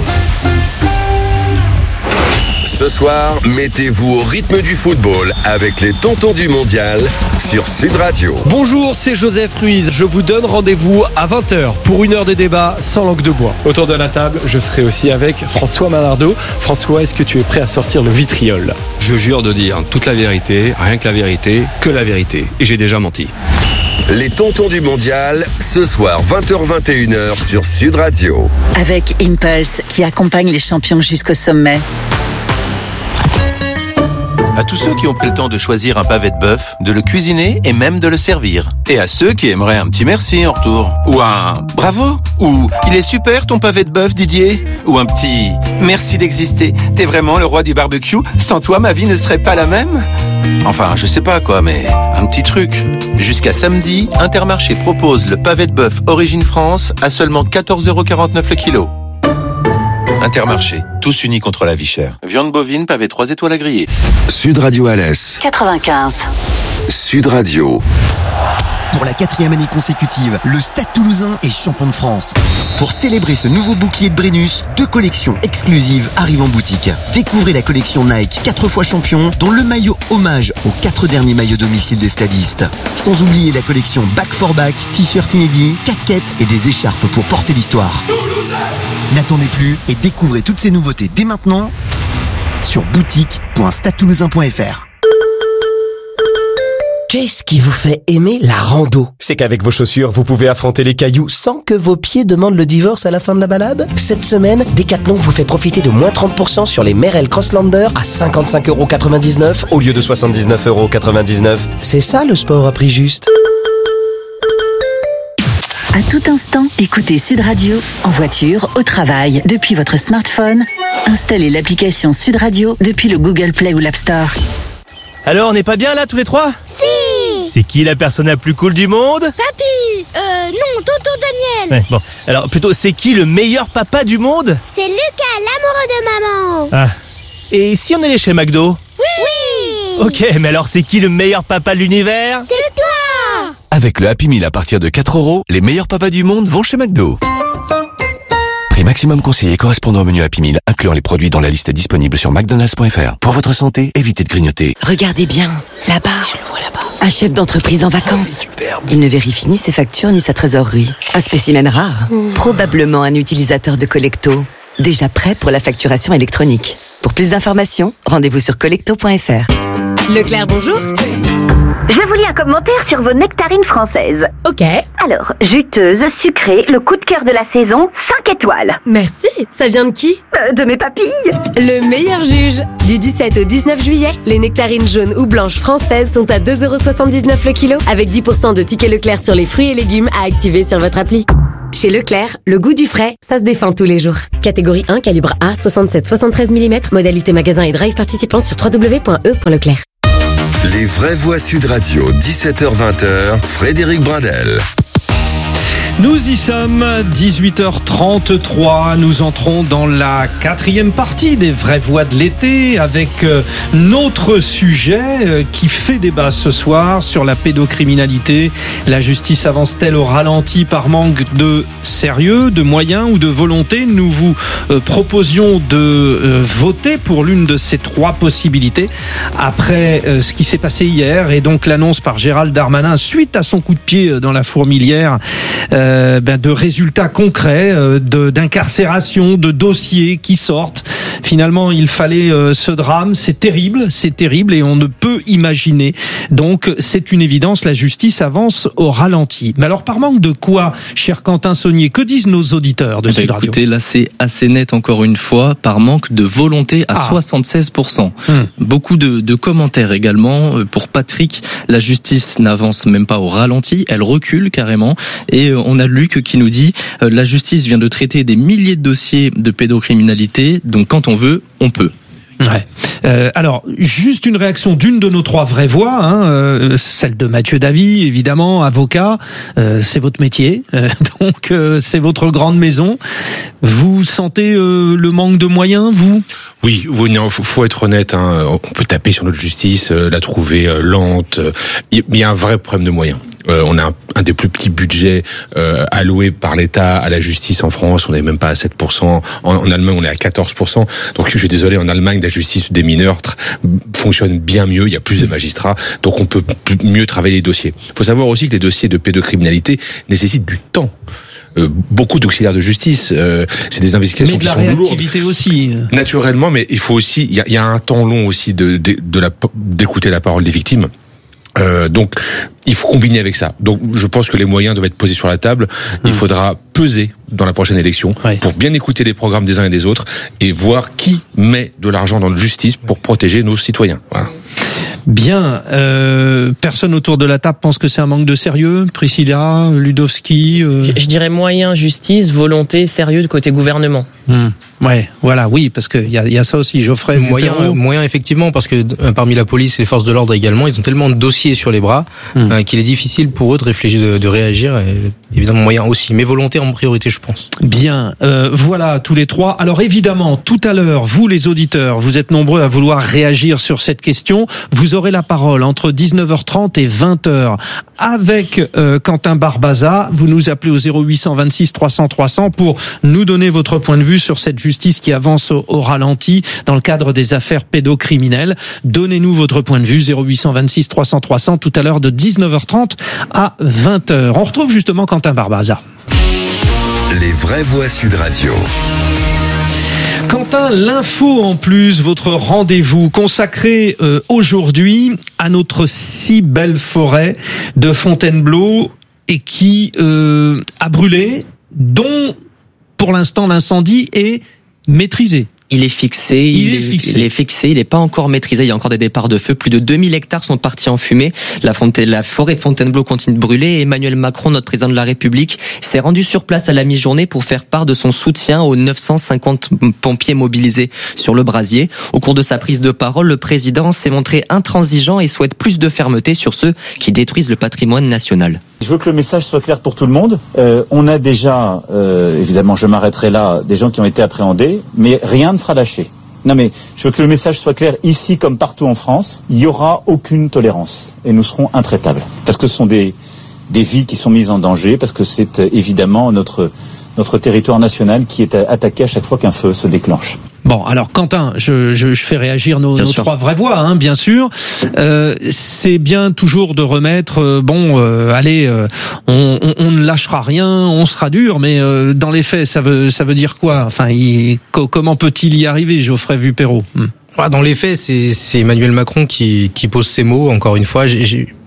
Ce soir, mettez-vous au rythme du football avec les tontons du mondial sur Sud Radio. Bonjour, c'est Joseph Ruiz. Je vous donne rendez-vous à vingt heures pour une heure de débat sans langue de bois. Autour de la table, je serai aussi avec François Manardo. François, est-ce que tu es prêt à sortir le vitriol ? Je jure de dire toute la vérité, rien que la vérité, que la vérité. Et j'ai déjà menti. Les tontons du mondial, ce soir vingt heures vingt et une heures sur Sud Radio. Avec Impulse qui accompagne les champions jusqu'au sommet. À tous ceux qui ont pris le temps de choisir un pavé de bœuf, de le cuisiner et même de le servir. Et à ceux qui aimeraient un petit merci en retour. Ou un bravo. Ou il est super ton pavé de bœuf, Didier. Ou un petit merci d'exister. T'es vraiment le roi du barbecue. Sans toi, ma vie ne serait pas la même. Enfin, je sais pas quoi, mais un petit truc. Jusqu'à samedi, Intermarché propose le pavé de bœuf Origine France à seulement quatorze euros quarante-neuf le kilo. Intermarché, tous unis contre la vie chère. Viande bovine, pavé trois étoiles à griller. Sud Radio Alès. quatre-vingt-quinze. Sud Radio. Pour la quatrième année consécutive, le Stade Toulousain est champion de France. Pour célébrer ce nouveau bouclier de Brennus, deux collections exclusives arrivent en boutique. Découvrez la collection Nike quatre fois champion, dont le maillot hommage aux quatre derniers maillots domicile des stadistes. Sans oublier la collection Back for Back, t-shirt inédits, casquettes et des écharpes pour porter l'histoire. Toulousain. N'attendez plus et découvrez toutes ces nouveautés dès maintenant sur boutique point stade toulousain point f r. Qu'est-ce qui vous fait aimer la rando ? C'est qu'avec vos chaussures, vous pouvez affronter les cailloux sans que vos pieds demandent le divorce à la fin de la balade. Cette semaine, Decathlon vous fait profiter de moins trente pour cent sur les Merrell Crosslander à cinquante-cinq euros quatre-vingt-dix-neuf au lieu de soixante-dix-neuf euros quatre-vingt-dix-neuf. C'est ça le sport à prix juste. À tout instant, écoutez Sud Radio en voiture, au travail, depuis votre smartphone. Installez l'application Sud Radio depuis le Google Play ou l'App Store. Alors, on n'est pas bien là tous les trois ? Si. C'est qui la personne la plus cool du monde ? Papy. Euh, non, tonton Daniel. Ouais, bon, alors plutôt, c'est qui le meilleur papa du monde ? C'est Lucas, l'amoureux de maman. Ah. Et si on allait chez McDo ? Oui. Ok, mais alors c'est qui le meilleur papa de l'univers ? C'est toi. Avec le Happy Meal à partir de quatre euros, les meilleurs papas du monde vont chez McDo. Prix maximum conseillé correspondant au menu Happy Meal, incluant les produits dans la liste disponible sur mcdonalds point f r. Pour votre santé, évitez de grignoter. Regardez bien, là-bas. Je le vois là-bas. Un chef d'entreprise en vacances. Superbe. Il ne vérifie ni ses factures ni sa trésorerie. Un spécimen rare. Mmh. Probablement un utilisateur de Collecto. Déjà prêt pour la facturation électronique. Pour plus d'informations, rendez-vous sur collecto point f r. Leclerc, bonjour. Je vous lis un commentaire sur vos nectarines françaises. Ok. Alors, juteuse, sucrée, le coup de cœur de la saison, cinq étoiles. Merci. Ça vient de qui? euh, De mes papilles. Le meilleur juge. Du dix-sept au dix-neuf juillet, les nectarines jaunes ou blanches françaises sont à deux euros soixante-dix-neuf le kilo, avec dix pour cent de tickets Leclerc sur les fruits et légumes à activer sur votre appli. Chez Leclerc, le goût du frais, ça se défend tous les jours. Catégorie un, calibre A, soixante-sept soixante-treize millimètres, modalité magasin et drive participant sur w w w point e point leclerc. Les vraies voix Sud Radio, dix-sept heures vingt, Frédéric Brindel. Nous y sommes, dix-huit heures trente-trois, nous entrons dans la quatrième partie des vraies voix de l'été avec euh, notre sujet euh, qui fait débat ce soir sur la pédocriminalité. La justice avance-t-elle au ralenti par manque de sérieux, de moyens ou de volonté? Nous vous euh, proposions de euh, voter pour l'une de ces trois possibilités après euh, ce qui s'est passé hier et donc l'annonce par Gérald Darmanin suite à son coup de pied dans la fourmilière euh, Euh, ben de résultats concrets, euh, de, d'incarcération, de dossiers qui sortent. Finalement, il fallait euh, ce drame. C'est terrible, c'est terrible et on ne peut imaginer. Donc, c'est une évidence, la justice avance au ralenti. Mais alors, par manque de quoi, cher Quentin Saunier? Que disent nos auditeurs de eh Sud ben, Radio? Écoutez, là, c'est assez net encore une fois, par manque de volonté à ah. soixante-seize pour cent. Hum. Beaucoup de, de commentaires également. Pour Patrick, la justice n'avance même pas au ralenti, elle recule carrément. Et on a Luc qui nous dit euh, la justice vient de traiter des milliers de dossiers de pédocriminalité, donc quand on veut, on peut. Ouais. Euh, alors, juste une réaction d'une de nos trois vraies voix, hein, euh, celle de Mathieu Davy, évidemment, avocat. Euh, c'est votre métier, euh, donc euh, c'est votre grande maison. Vous sentez euh, le manque de moyens, vous? Oui, oui, non, faut, faut être honnête. Hein, on peut taper sur notre justice, euh, la trouver euh, lente. Mais il y a un vrai problème de moyens. Euh, on a un, un des plus petits budgets euh, alloués par l'État à la justice en France. On n'est même pas à sept pour cent. En, en Allemagne, on est à quatorze pour cent. Donc, je suis désolé, en Allemagne, la justice des mineurs tr- fonctionne bien mieux. Il y a plus de magistrats, donc on peut p- mieux travailler les dossiers. Il faut savoir aussi que les dossiers de pédocriminalité nécessitent du temps. Euh, beaucoup d'auxiliaires de justice, euh, c'est des investigations qui sont lourdes. Mais de la réactivité aussi. Naturellement, mais il faut aussi, il y a, il y a un temps long aussi de, de, de la, d'écouter la parole des victimes. Euh, donc, il faut combiner avec ça. Donc, je pense que les moyens doivent être posés sur la table. Il faudra peser dans la prochaine élection ouais. pour bien écouter les programmes des uns et des autres et voir qui met de l'argent dans la justice pour protéger nos citoyens. Voilà. Bien, euh, personne autour de la table pense que c'est un manque de sérieux. Priscilla, Ludowski. Euh... Je dirais moyen, justice, volonté, sérieux de côté gouvernement. Hum. Ouais, voilà, oui, parce que il y a, y a ça aussi. Geoffrey, moyen, moyen effectivement, parce que euh, parmi la police et les forces de l'ordre également, ils ont tellement de dossiers sur les bras hum. euh, qu'il est difficile pour eux de réfléchir, de, de réagir. Et, évidemment, moyen aussi, mais volonté en priorité, je pense. Bien, euh, voilà tous les trois. Alors évidemment, tout à l'heure, vous les auditeurs, vous êtes nombreux à vouloir réagir sur cette question. Vous aurez la parole entre dix-neuf heures trente et vingt heures avec euh, Quentin Barbaza. Vous nous appelez au zéro huit cent vingt-six trois cents trois cents pour nous donner votre point de vue sur cette justice qui avance au, au ralenti dans le cadre des affaires pédocriminelles. Donnez-nous votre point de vue, zéro huit cent vingt-six trois cents trois cents, tout à l'heure de dix-neuf heures trente à vingt heures. On retrouve justement Quentin Barbaza. Les vraies voix Sud Radio. Quentin, l'info en plus, votre rendez-vous consacré euh, aujourd'hui à notre si belle forêt de Fontainebleau et qui euh, a brûlé, dont pour l'instant l'incendie est maîtrisé. Il est fixé, il, il, est, est, fixé. il est fixé, il n'est pas encore maîtrisé, il y a encore des départs de feu. Plus de deux mille hectares sont partis en fumée. La, Fontaine, la forêt de Fontainebleau continue de brûler et Emmanuel Macron, notre président de la République, s'est rendu sur place à la mi-journée pour faire part de son soutien aux neuf cent cinquante pompiers mobilisés sur le brasier. Au cours de sa prise de parole, le président s'est montré intransigeant et souhaite plus de fermeté sur ceux qui détruisent le patrimoine national. Je veux que le message soit clair pour tout le monde. Euh, on a déjà, euh, évidemment, je m'arrêterai là, des gens qui ont été appréhendés, mais rien ne sera lâché. Non mais, je veux que le message soit clair, ici comme partout en France, il n'y aura aucune tolérance et nous serons intraitables. Parce que ce sont des, des vies qui sont mises en danger, parce que c'est euh, évidemment notre, notre territoire national qui est attaqué à chaque fois qu'un feu se déclenche. Bon, alors Quentin, je, je, je fais réagir nos, nos trois vraies voix, hein, bien sûr. Euh, c'est bien toujours de remettre, euh, bon, euh, allez, euh, on, on, on ne lâchera rien, on sera dur, mais euh, dans les faits, ça veut, ça veut dire quoi? Enfin, il, co- comment peut-il y arriver, Geoffrey Vupero? hmm. Dans les faits, c'est, c'est Emmanuel Macron qui, qui pose ces mots. Encore une fois, j'ai, j'ai...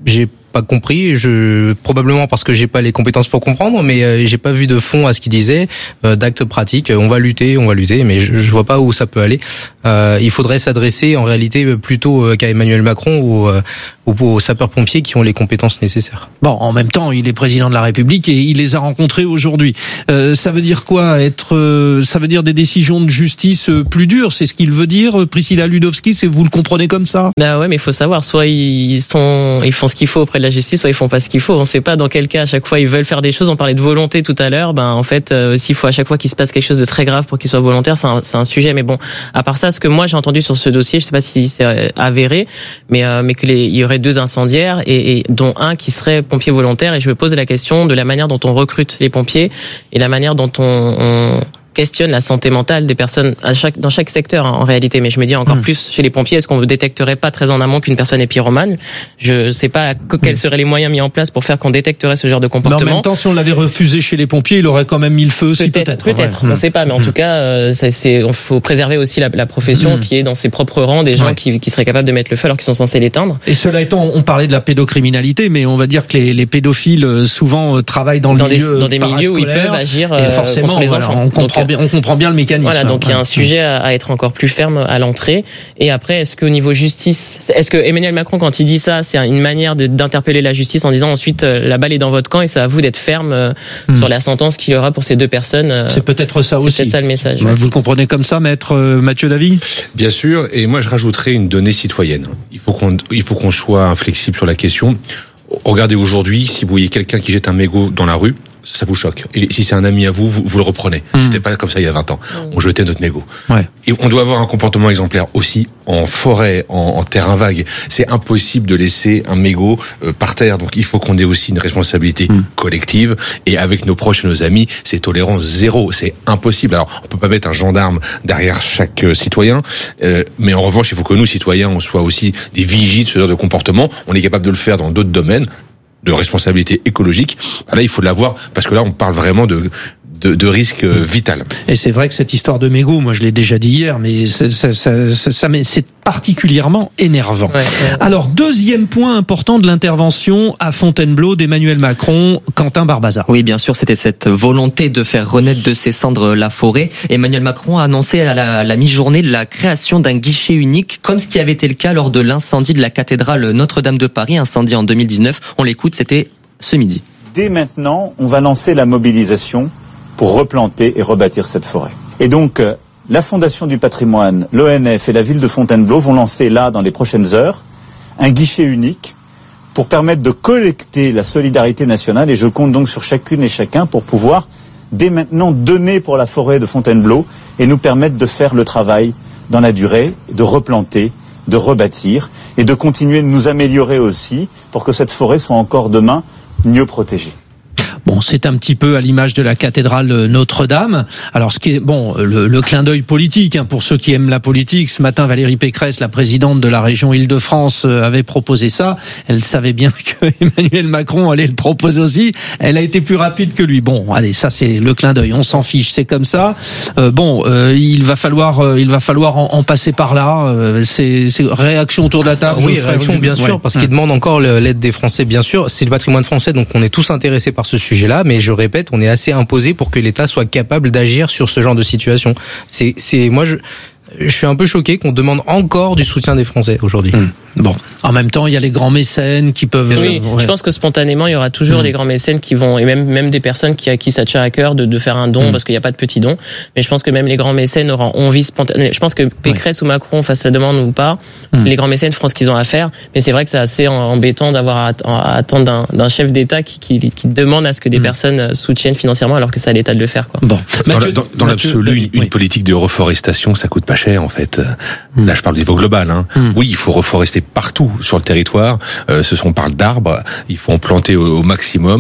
j'ai pas compris, je probablement parce que j'ai pas les compétences pour comprendre, mais euh, j'ai pas vu de fond à ce qu'il disait, euh, d'actes pratiques. On va lutter, on va lutter, mais je, je vois pas où ça peut aller. Euh, il faudrait s'adresser en réalité plutôt qu'à Emmanuel Macron ou euh, aux sapeurs-pompiers qui ont les compétences nécessaires. Bon, en même temps, il est président de la République et il les a rencontrés aujourd'hui. Euh, ça veut dire quoi être euh, ça veut dire des décisions de justice plus dures, c'est ce qu'il veut dire, Priscilla Ludowski, c'est vous le comprenez comme ça? Bah ouais, mais il faut savoir, soit ils sont ils font ce qu'il faut auprès de la justice, soit ils font pas ce qu'il faut. On sait pas dans quel cas à chaque fois ils veulent faire des choses. On parlait de volonté tout à l'heure, ben en fait euh, s'il faut à chaque fois qu'il se passe quelque chose de très grave pour qu'il soit volontaire, c'est un, c'est un sujet. Mais bon, à part ça, ce que moi j'ai entendu sur ce dossier, je sais pas si c'est avéré, mais euh, mais que les il y aurait deux incendiaires et, et dont un qui serait pompier volontaire, et je me pose la question de la manière dont on recrute les pompiers et la manière dont on, on questionne la santé mentale des personnes à chaque, dans chaque secteur, hein, en réalité. Mais je me dis encore mmh. plus chez les pompiers, est-ce qu'on ne détecterait pas très en amont qu'une personne est pyromane? Je sais pas quels seraient les moyens mis en place pour faire qu'on détecterait ce genre de comportement. Mais en même temps, si on l'avait refusé chez les pompiers, il aurait quand même mis le feu, si peut-être. Peut-être, peut-être. ouais. On ne sait pas, mais en mmh. tout cas, euh, ça, c'est, on faut préserver aussi la, la profession mmh. qui est dans ses propres rangs, des gens ouais. qui, qui seraient capables de mettre le feu alors qu'ils sont censés l'éteindre. Et cela étant, on parlait de la pédocriminalité, mais on va dire que les, les pédophiles souvent travaillent dans, dans le milieu des, dans des milieux où ils peuvent agir euh, et forcément, contre les voilà, enfants. On comprend donc, bien, on comprend bien le mécanisme. Voilà, donc il ouais. y a un sujet à, à être encore plus ferme à l'entrée. Et après, est-ce qu'au niveau justice, est-ce que Emmanuel Macron, quand il dit ça, c'est une manière de, d'interpeller la justice en disant ensuite euh, la balle est dans votre camp et c'est à vous d'être ferme euh, mmh. sur la sentence qu'il y aura pour ces deux personnes. Euh, c'est peut-être ça c'est aussi. C'est peut-être ça le message. Ouais. Vous le comprenez comme ça, maître euh, Mathieu Davy? Bien sûr. Et moi, je rajouterais une donnée citoyenne. Il faut qu'on, il faut qu'on soit inflexible sur la question. Regardez aujourd'hui, si vous voyez quelqu'un qui jette un mégot dans la rue, ça vous choque. Et si c'est un ami à vous, vous, vous le reprenez. Mmh. C'était pas comme ça il y a vingt ans. Mmh. On jetait notre mégot. Ouais. Et on doit avoir un comportement exemplaire aussi en forêt, en, en terrain vague. C'est impossible de laisser un mégot euh, par terre. Donc il faut qu'on ait aussi une responsabilité mmh. collective. Et avec nos proches et nos amis, c'est tolérance zéro. C'est impossible. Alors on peut pas mettre un gendarme derrière chaque euh, citoyen, euh, mais en revanche, il faut que nous, citoyens, on soit aussi des vigiles de ce genre de comportement. On est capable de le faire dans d'autres domaines de responsabilité écologique. Là, il faut l'avoir parce que là, on parle vraiment de de, de risque vital. Et c'est vrai que cette histoire de mégot, moi je l'ai déjà dit hier, mais ça, ça, ça, ça, ça c'est particulièrement énervant. Ouais, ouais. Alors, deuxième point important de l'intervention à Fontainebleau d'Emmanuel Macron, Quentin Barbaza. Oui, bien sûr, c'était cette volonté de faire renaître de ses cendres la forêt. Emmanuel Macron a annoncé à la, à la mi-journée la création d'un guichet unique, comme ce qui avait été le cas lors de l'incendie de la cathédrale Notre-Dame de Paris, incendie en deux mille dix-neuf. On l'écoute, c'était ce midi. Dès maintenant, on va lancer la mobilisation pour replanter et rebâtir cette forêt. Et donc, euh, la Fondation du patrimoine, l'O N F et la ville de Fontainebleau vont lancer là, dans les prochaines heures, un guichet unique pour permettre de collecter la solidarité nationale. Et je compte donc sur chacune et chacun pour pouvoir, dès maintenant, donner pour la forêt de Fontainebleau et nous permettre de faire le travail dans la durée, de replanter, de rebâtir et de continuer de nous améliorer aussi pour que cette forêt soit encore demain mieux protégée. Bon, c'est un petit peu à l'image de la cathédrale Notre-Dame. Alors, ce qui est bon, le, le clin d'œil politique, hein, pour ceux qui aiment la politique. Ce matin, Valérie Pécresse, la présidente de la région Île-de-France, avait proposé ça. Elle savait bien que Emmanuel Macron allait le proposer aussi. Elle a été plus rapide que lui. Bon, allez, ça c'est le clin d'œil. On s'en fiche, c'est comme ça. Euh, bon, euh, il va falloir, euh, il va falloir en, en passer par là. Euh, c'est, c'est réaction autour de la table. Oui, réaction bien sûr, ouais. parce qu'il demande encore l'aide des Français, bien sûr. C'est le patrimoine français, donc on est tous intéressés par ce sujet. Là, mais je répète, on est assez imposé pour que l'État soit capable d'agir sur ce genre de situation. C'est, c'est, moi, je, je suis un peu choqué qu'on demande encore du soutien des Français aujourd'hui. Mmh. Bon, en même temps, il y a les grands mécènes qui peuvent. Oui, euh, ouais. je pense que spontanément, il y aura toujours mmh. des grands mécènes qui vont, et même même des personnes qui à qui ça tient à cœur de, de faire un don, mmh. parce qu'il n'y a pas de petits dons. Mais je pense que même les grands mécènes auront envie spontanément. Je pense que Pécresse ouais. ou Macron fassent la demande ou pas, mmh. les grands mécènes feront ce qu'ils ont à faire. Mais c'est vrai que c'est assez embêtant d'avoir à, à attendre d'un, d'un chef d'État qui, qui qui demande à ce que des mmh. personnes soutiennent financièrement, alors que c'est à l'État de le faire, quoi. Bon, dans, Mathieu, dans, dans Mathieu, l'absolu, une, oui. une politique de reforestation, ça coûte pas cher en fait. Mmh. Là, je parle au niveau global. Hein. Mmh. Oui, il faut reforester partout sur le territoire. Euh, ce sont on parle d'arbres, il faut en planter au, au maximum.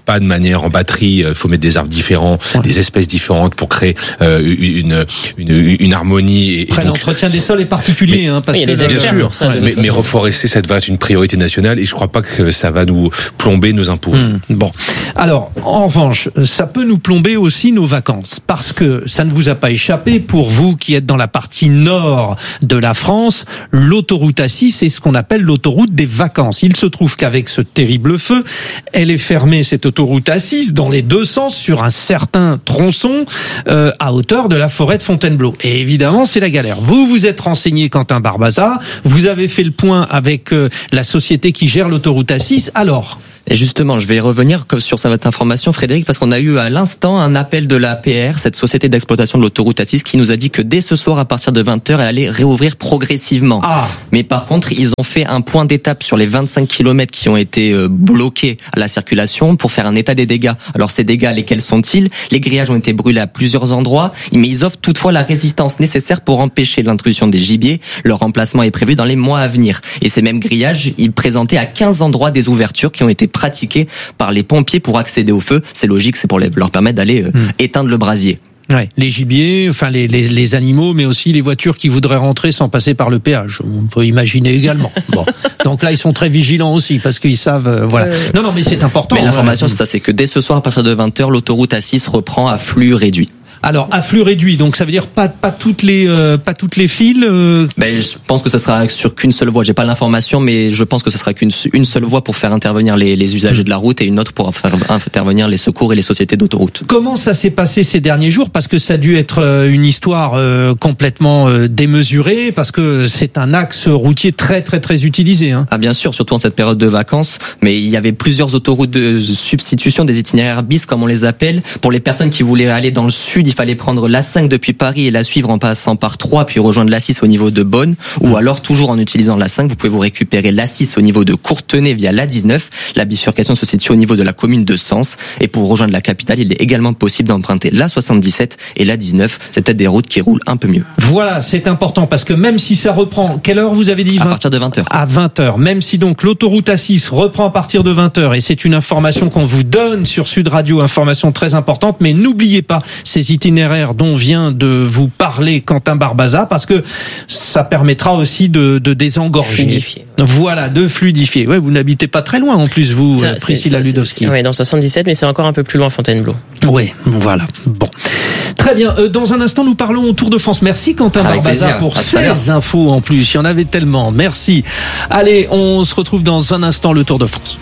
pas de manière en batterie. Il faut mettre des arbres différents, ouais. des espèces différentes pour créer euh, une, une une harmonie. Et, Après, et donc, l'entretien des sols est particulier, mais, hein, parce oui, que bien sûr, ça, mais, mais reforester, ça devrait être une priorité nationale, et je crois pas que ça va nous plomber nos impôts. Mmh, bon, alors en revanche, ça peut nous plomber aussi nos vacances, parce que ça ne vous a pas échappé, pour vous qui êtes dans la partie nord de la France, l'autoroute A six est ce qu'on appelle l'autoroute des vacances. Il se trouve qu'avec ce terrible feu, elle est fermée, cette autoroute A six, dans les deux sens, sur un certain tronçon, euh, à hauteur de la forêt de Fontainebleau. Et évidemment, c'est la galère. Vous vous êtes renseigné, Quentin Barbaza, vous avez fait le point avec euh, la société qui gère l'autoroute A six, alors ? Et justement, je vais revenir sur cette information, Frédéric, parce qu'on a eu à l'instant un appel de la A P R, cette société d'exploitation de l'autoroute A six, qui nous a dit que dès ce soir, à partir de vingt heures, elle allait réouvrir progressivement. Ah. Mais par contre, ils ont fait un point d'étape sur les vingt-cinq kilomètres qui ont été bloqués à la circulation pour faire un état des dégâts. Alors ces dégâts, lesquels sont-ils ? Les grillages ont été brûlés à plusieurs endroits, mais ils offrent toutefois la résistance nécessaire pour empêcher l'intrusion des gibiers. Leur remplacement est prévu dans les mois à venir. Et ces mêmes grillages, ils présentaient à quinze endroits des ouvertures qui ont été pratiquées par les pompiers pour accéder au feu. C'est logique, c'est pour les, leur permettre d'aller euh, mmh. éteindre le brasier. Ouais, les gibiers, enfin les, les les animaux, mais aussi les voitures qui voudraient rentrer sans passer par le péage. On peut imaginer également. Bon, donc là ils sont très vigilants aussi parce qu'ils savent. Euh, voilà. Euh... Non, non, mais c'est important. Mais l'information, ouais. c'est ça, c'est que dès ce soir à partir de vingt heures, l'autoroute A six reprend à flux réduit. Alors, à flux réduit, donc ça veut dire pas pas toutes les euh, pas toutes les files. Euh... Ben, je pense que ça sera sur qu'une seule voie. J'ai pas l'information, mais je pense que ça sera qu'une une seule voie pour faire intervenir les, les usagers de la route et une autre pour faire intervenir les secours et les sociétés d'autoroute. Comment ça s'est passé ces derniers jours ? Parce que ça a dû être une histoire euh, complètement euh, démesurée, parce que c'est un axe routier très très très utilisé. Hein. Ah bien sûr, surtout en cette période de vacances. Mais il y avait plusieurs autoroutes de substitution, des itinéraires bis comme on les appelle, pour les personnes qui voulaient aller dans le sud. Il fallait prendre l'A cinq depuis Paris et la suivre en passant par Troyes, puis rejoindre l'A six au niveau de Beaune, ou alors toujours en utilisant l'A cinq, vous pouvez vous récupérer l'A six au niveau de Courtenay via l'A dix-neuf. La bifurcation se situe au niveau de la commune de Sens, et pour rejoindre la capitale, il est également possible d'emprunter l'A soixante-dix-sept et l'A dix-neuf. C'est peut-être des routes qui roulent un peu mieux. Voilà, c'est important, parce que même si ça reprend, quelle heure vous avez dit ? vingt À partir de vingt heures. À vingt heures. Même si donc l'autoroute A six reprend à partir de vingt heures, et c'est une information qu'on vous donne sur Sud Radio, information très importante, mais n'oubliez pas ces itinéraires dont vient de vous parler Quentin Barbaza, parce que ça permettra aussi de, de désengorger. Fluidifier. Voilà, de fluidifier. Ouais, vous n'habitez pas très loin en plus, vous, ça, Priscilla Ludowski. Oui, dans soixante-dix-sept, mais c'est encore un peu plus loin, Fontainebleau. Oui, voilà. Bon. Très bien. Euh, dans un instant, nous parlons au Tour de France. Merci Quentin Avec Barbaza plaisir. pour ces infos en plus. Il y en avait tellement. Merci. Allez, on se retrouve dans un instant, le Tour de France.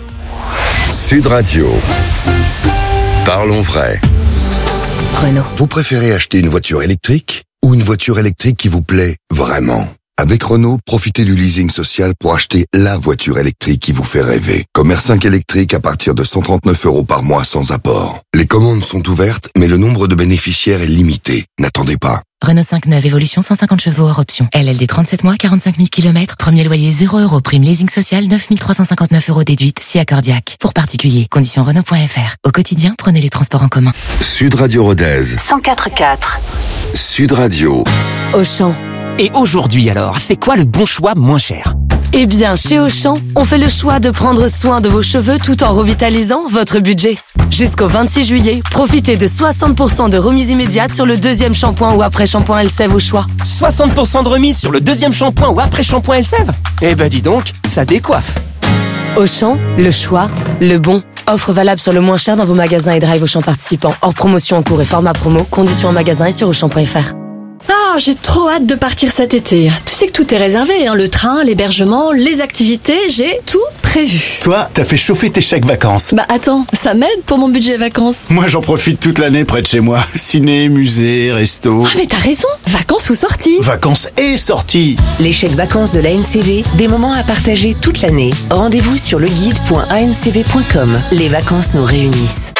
Sud Radio. Parlons vrai. Renault. Vous préférez acheter une voiture électrique ou une voiture électrique qui vous plaît vraiment ? Avec Renault, profitez du leasing social pour acheter la voiture électrique qui vous fait rêver. Comme R cinq électrique à partir de cent trente-neuf euros par mois sans apport. Les commandes sont ouvertes, mais le nombre de bénéficiaires est limité. N'attendez pas. Renault cinq neuf Évolution cent cinquante chevaux hors option. L L D trente-sept mois, quarante-cinq mille kilomètres. Premier loyer zéro euros. Prime leasing social neuf mille trois cent cinquante-neuf euros déduite. Si accordiaque. Pour particuliers. Conditions Renault point F R. Au quotidien, prenez les transports en commun. Sud Radio Rodez. cent quatre virgule quatre. Sud Radio. Auchan. Et aujourd'hui alors, c'est quoi le bon choix moins cher ? Eh bien, chez Auchan, on fait le choix de prendre soin de vos cheveux tout en revitalisant votre budget. Jusqu'au vingt-six juillet, profitez de soixante pour cent de remise immédiate sur le deuxième shampoing ou après-shampoing Elseve au choix. soixante pour cent de remise sur le deuxième shampoing ou après-shampoing Elseve ? Eh ben dis donc, ça décoiffe. Auchan, le choix, le bon. Offre valable sur le moins cher dans vos magasins et drive Auchan participants. Hors promotion en cours et format promo. Conditions en magasin et sur auchan point F R. Ah, j'ai trop hâte de partir cet été. Tu sais que tout est réservé, hein, le train, l'hébergement, les activités, j'ai tout prévu. Toi, t'as fait chauffer tes chèques vacances. Bah attends, ça m'aide pour mon budget vacances. Moi, j'en profite toute l'année près de chez moi. Ciné, musée, resto. Ah mais t'as raison, vacances ou sorties. Vacances et sorties. Les chèques vacances de l'A N C V, des moments à partager toute l'année. Rendez-vous sur le guide point a n c v point com. Les vacances nous réunissent.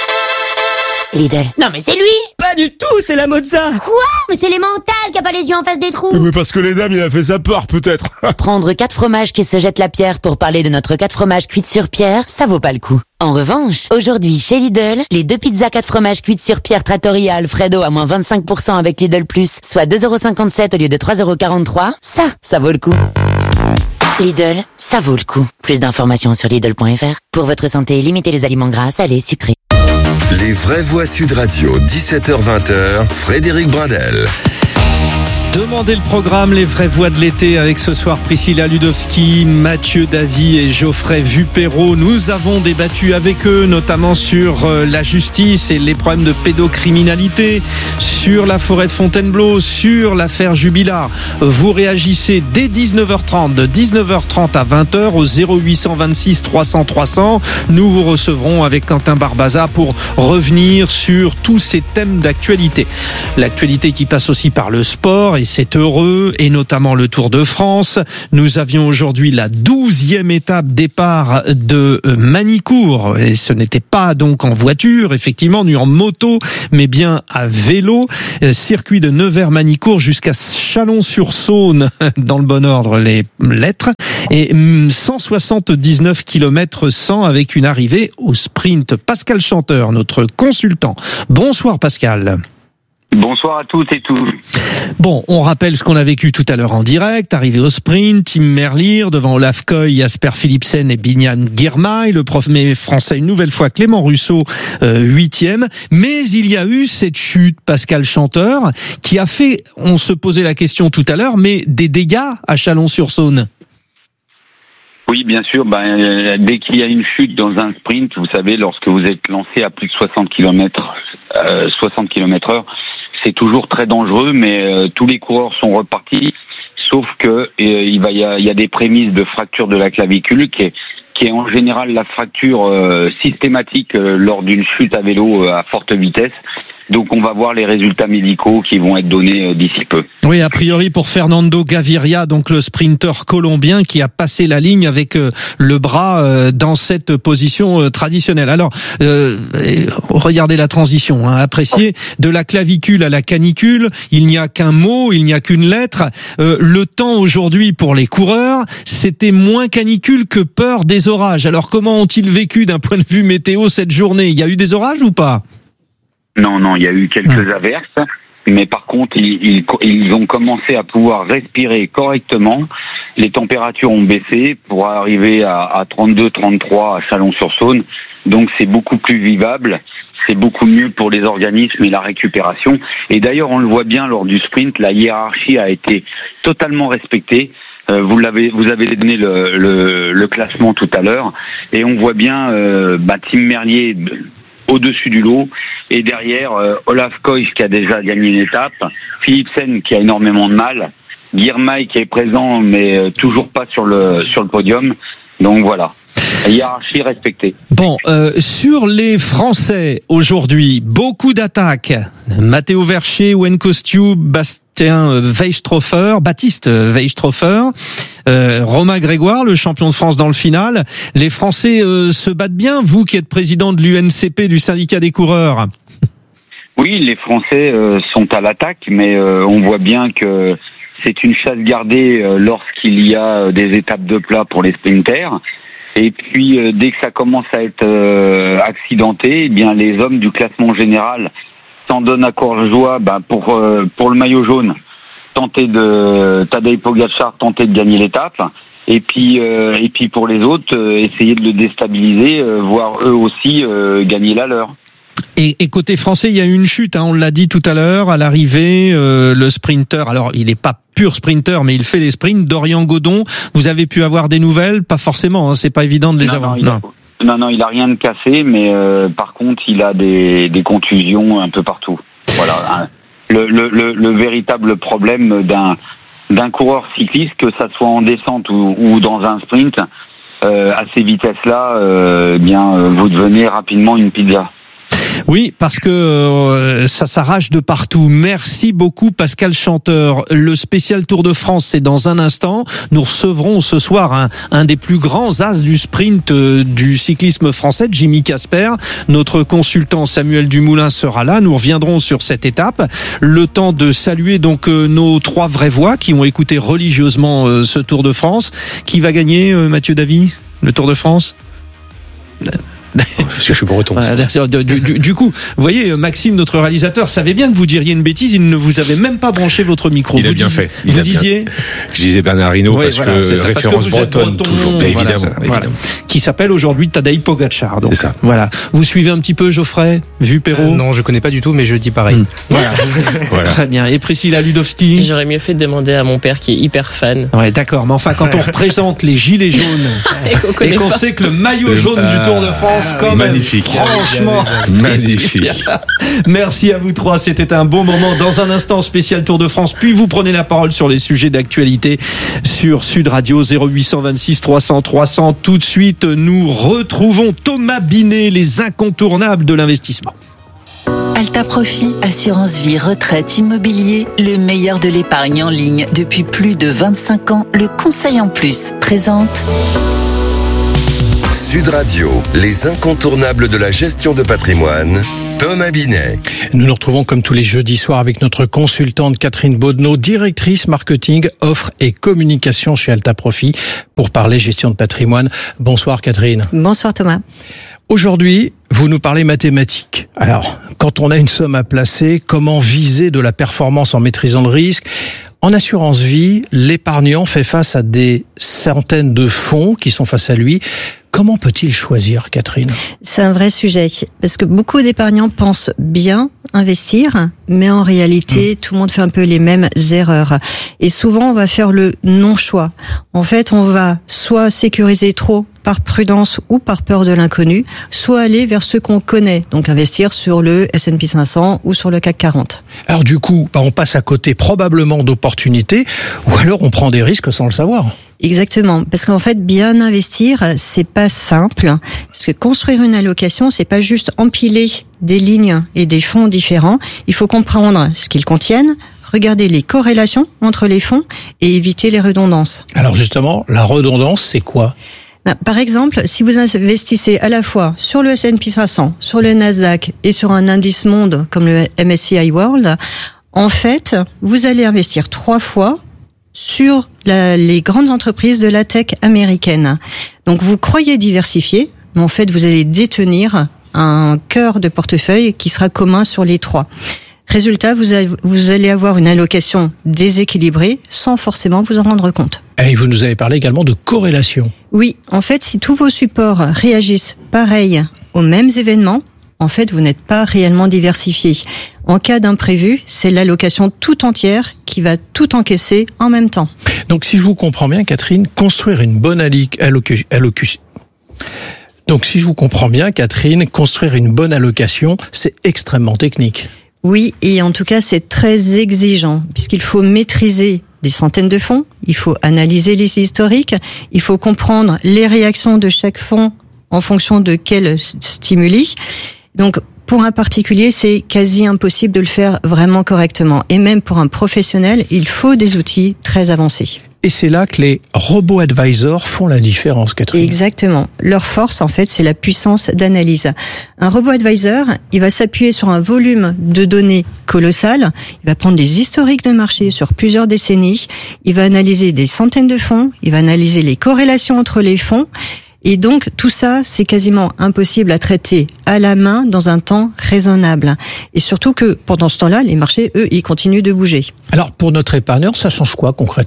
Lidl. Non mais c'est lui. Pas du tout, c'est la Mozza. Quoi? Mais c'est les mentales qui a pas les yeux en face des trous. Mais parce que les dames, il a fait sa peur peut-être. Prendre quatre fromages qui se jettent la pierre pour parler de notre quatre fromages cuits sur pierre, ça vaut pas le coup. En revanche, aujourd'hui chez Lidl, les deux pizzas quatre fromages cuites sur pierre Trattoria Alfredo à moins vingt-cinq pour cent avec Lidl Plus, soit deux euros cinquante-sept au lieu de trois euros quarante-trois, ça, ça vaut le coup. Lidl, ça vaut le coup. Plus d'informations sur Lidl point F R. Pour votre santé, limitez les aliments gras, salés, sucrés. Les vraies voix Sud Radio, dix-sept heures vingt, Frédéric Brindel. Demandez le programme Les vraies voix de l'été avec ce soir Priscilla Ludowski, Mathieu Davy et Geoffrey Vupero. Nous avons débattu avec eux notamment sur la justice et les problèmes de pédocriminalité, sur la forêt de Fontainebleau, sur l'affaire Jubilard. Vous réagissez dès dix-neuf heures trente, de dix-neuf heures trente à vingt heures au zéro huit cent vingt-six trois cents trois cents. Nous vous recevrons avec Quentin Barbaza pour revenir sur tous ces thèmes d'actualité. L'actualité qui passe aussi par le sport, et c'est heureux, et notamment le Tour de France. Nous avions aujourd'hui la douzième étape départ de Manicourt, et ce n'était pas donc en voiture, effectivement, ni en moto, mais bien à vélo. Circuit de Nevers-Manicourt jusqu'à Chalon-sur-Saône, dans le bon ordre les lettres, et cent soixante-dix-neuf kilomètres cent avec une arrivée au sprint. Pascal Chanteur, notre consultant. Bonsoir Pascal. Bonsoir à toutes et tous. Bon, on rappelle ce qu'on a vécu tout à l'heure en direct. Arrivé au sprint, Tim Merlier devant Olaf Koy, Jasper Philipsen et Binyam Girmay. Le premier français, une nouvelle fois, Clément Russo, euh, huitième. Mais il y a eu cette chute, Pascal Chanteur, qui a fait, on se posait la question tout à l'heure, mais des dégâts à Chalon-sur-Saône. Oui, bien sûr. Ben, dès qu'il y a une chute dans un sprint, vous savez, lorsque vous êtes lancé à plus de soixante kilomètres, euh, soixante kilomètres heure, c'est toujours très dangereux, mais euh, tous les coureurs sont repartis, sauf que euh, il va, il y a, il y a des prémices de fracture de la clavicule, qui est, qui est en général la fracture euh, systématique euh, lors d'une chute à vélo euh, à forte vitesse. Donc on va voir les résultats médicaux qui vont être donnés d'ici peu. Oui, a priori pour Fernando Gaviria, donc le sprinter colombien qui a passé la ligne avec le bras dans cette position traditionnelle. Alors, euh, regardez la transition, hein, appréciez, de la clavicule à la canicule, il n'y a qu'un mot, il n'y a qu'une lettre. Euh, le temps aujourd'hui pour les coureurs, c'était moins canicule que peur des orages. Alors comment ont-ils vécu d'un point de vue météo cette journée ? Il y a eu des orages ou pas ? Non, non, il y a eu quelques averses, mais par contre, ils, ils, ils ont commencé à pouvoir respirer correctement. Les températures ont baissé pour arriver à, à trente-deux, trente-trois à Chalon-sur-Saône. Donc c'est beaucoup plus vivable, c'est beaucoup mieux pour les organismes et la récupération. Et d'ailleurs, on le voit bien lors du sprint, la hiérarchie a été totalement respectée. Euh, vous l'avez, vous avez donné le, le, le classement tout à l'heure, et on voit bien euh, bah, Tim Merlier au-dessus du lot, et derrière euh, Olaf Koy qui a déjà gagné une étape, Philipsen qui a énormément de mal, Girmay qui est présent mais euh, toujours pas sur le sur le podium. Donc voilà, la hiérarchie respectée. Bon, euh, sur les Français aujourd'hui, beaucoup d'attaques. Matteo Vercher, Wayne Kostiou, Bastien Weistrofer, Baptiste Weistrofer, euh, Romain Grégoire, le champion de France dans le final. Les Français euh, se battent bien, vous qui êtes président de l'U N C P, du syndicat des coureurs. Oui, les Français euh, sont à l'attaque, mais euh, on voit bien que c'est une chasse gardée euh, lorsqu'il y a des étapes de plat pour les sprinters. Et puis, euh, dès que ça commence à être euh, accidenté, eh bien les hommes du classement général s'en donnent à cœur joie ben, pour euh, pour le maillot jaune, tenter de Tadej Pogačar tenter de gagner l'étape, et puis euh, et puis pour les autres euh, essayer de le déstabiliser, euh, voire eux aussi euh, gagner la leur. Et, et côté français, il y a eu une chute, hein, on l'a dit tout à l'heure, à l'arrivée, euh, le sprinter, alors il n'est pas pur sprinter, mais il fait les sprints, Dorian Godon, vous avez pu avoir des nouvelles? Pas forcément, hein, c'est pas évident de les non, avoir. Non, non. A, non, non, il a rien de cassé, mais euh, par contre, il a des, des contusions un peu partout. Voilà, hein. le, le, le, le véritable problème d'un, d'un coureur cycliste, que ça soit en descente ou, ou dans un sprint, euh, à ces vitesses-là, euh, bien, vous devenez rapidement une pizza. Oui, parce que euh, ça s'arrache de partout. Merci beaucoup Pascal Chanteur. Le spécial Tour de France, c'est dans un instant. Nous recevrons ce soir un, un des plus grands as du sprint euh, du cyclisme français, Jimmy Casper. Notre consultant Samuel Dumoulin sera là. Nous reviendrons sur cette étape. Le temps de saluer donc euh, nos trois vraies voix qui ont écouté religieusement euh, ce Tour de France. Qui va gagner, euh, Mathieu Davy, le Tour de France ? Parce que je suis breton. Voilà, du, du, du coup, vous voyez, Maxime, notre réalisateur, savait bien que vous diriez une bêtise, il ne vous avait même pas branché votre micro. Il vous a bien disiez, fait. Il vous a disiez bien... Je disais Bernard Hinault, oui, parce, voilà, que ça, référence parce que bretonne, breton, toujours. Mais voilà, évidemment, voilà. évidemment. Qui s'appelle aujourd'hui Tadej Pogacar. Donc, c'est ça. Voilà. Vous suivez un petit peu Geoffrey, vu Perrault euh, Non, je connais pas du tout, mais je dis pareil. Mmh. Voilà. Voilà. Très bien. Et Priscilla Ludowski? J'aurais mieux fait de demander à mon père qui est hyper fan. Ouais, d'accord. Mais enfin, quand on représente les gilets jaunes et qu'on qu sait que le maillot jaune euh, du Tour de France, quand même, magnifique. Franchement, magnifique. Merci à vous trois. C'était un bon moment. Dans un instant, spécial Tour de France. Puis vous prenez la parole sur les sujets d'actualité sur Sud Radio zéro huit cent vingt-six trois cents trois cents. Tout de suite, nous retrouvons Thomas Binet, les incontournables de l'investissement. Alta Profit, assurance vie, retraite, immobilier, le meilleur de l'épargne en ligne depuis plus de vingt-cinq ans. Le conseil en plus présente Sud Radio, les incontournables de la gestion de patrimoine. Thomas Binet. Nous nous retrouvons comme tous les jeudis soirs avec notre consultante Catherine Baudenot, directrice marketing, offre et communication chez Alta Profit pour parler gestion de patrimoine. Bonsoir Catherine. Bonsoir Thomas. Aujourd'hui, vous nous parlez mathématiques. Alors, quand on a une somme à placer, comment viser de la performance en maîtrisant le risque ? En assurance vie, l'épargnant fait face à des centaines de fonds qui sont face à lui. Comment peut-il choisir, Catherine ? C'est un vrai sujet, parce que beaucoup d'épargnants pensent bien investir, mais en réalité, mmh. tout le monde fait un peu les mêmes erreurs. Et souvent, on va faire le non-choix. En fait, on va soit sécuriser trop par prudence ou par peur de l'inconnu, soit aller vers ce qu'on connaît, donc investir sur le S and P cinq cents ou sur le C A C quarante. Alors du coup, bah on passe à côté probablement d'opportunités, ou alors on prend des risques sans le savoir. Exactement, parce qu'en fait, bien investir, c'est pas simple, parce que construire une allocation, c'est pas juste empiler des lignes et des fonds différents. Il faut comprendre ce qu'ils contiennent, regarder les corrélations entre les fonds et éviter les redondances. Alors justement, la redondance, c'est quoi ? Par exemple, si vous investissez à la fois sur le S and P cinq cents, sur le Nasdaq et sur un indice monde comme le M S C I World, en fait, vous allez investir trois fois sur la, les grandes entreprises de la tech américaine. Donc vous croyez diversifier, mais en fait vous allez détenir un cœur de portefeuille qui sera commun sur les trois. Résultat, vous, avez, vous allez avoir une allocation déséquilibrée sans forcément vous en rendre compte. Et vous nous avez parlé également de corrélation. Oui, en fait, si tous vos supports réagissent pareil aux mêmes événements, en fait, vous n'êtes pas réellement diversifié. En cas d'imprévu, c'est l'allocation tout entière qui va tout encaisser en même temps. Donc, si je vous comprends bien, Catherine, construire une bonne allocation... Donc, si je vous comprends bien, Catherine, construire une bonne allocation, c'est extrêmement technique. Oui, et en tout cas, c'est très exigeant, puisqu'il faut maîtriser des centaines de fonds, il faut analyser les historiques, il faut comprendre les réactions de chaque fonds en fonction de quel stimuli. Donc, pour un particulier, c'est quasi impossible de le faire vraiment correctement. Et même pour un professionnel, il faut des outils très avancés. Et c'est là que les robo-advisors font la différence, Catherine. Exactement. Leur force, en fait, c'est la puissance d'analyse. Un robo-advisor, il va s'appuyer sur un volume de données colossal. Il va prendre des historiques de marché sur plusieurs décennies. Il va analyser des centaines de fonds. Il va analyser les corrélations entre les fonds. Et donc, tout ça, c'est quasiment impossible à traiter à la main dans un temps raisonnable. Et surtout que, pendant ce temps-là, les marchés, eux, ils continuent de bouger. Alors, pour notre épargnant, ça change quoi concrètement ?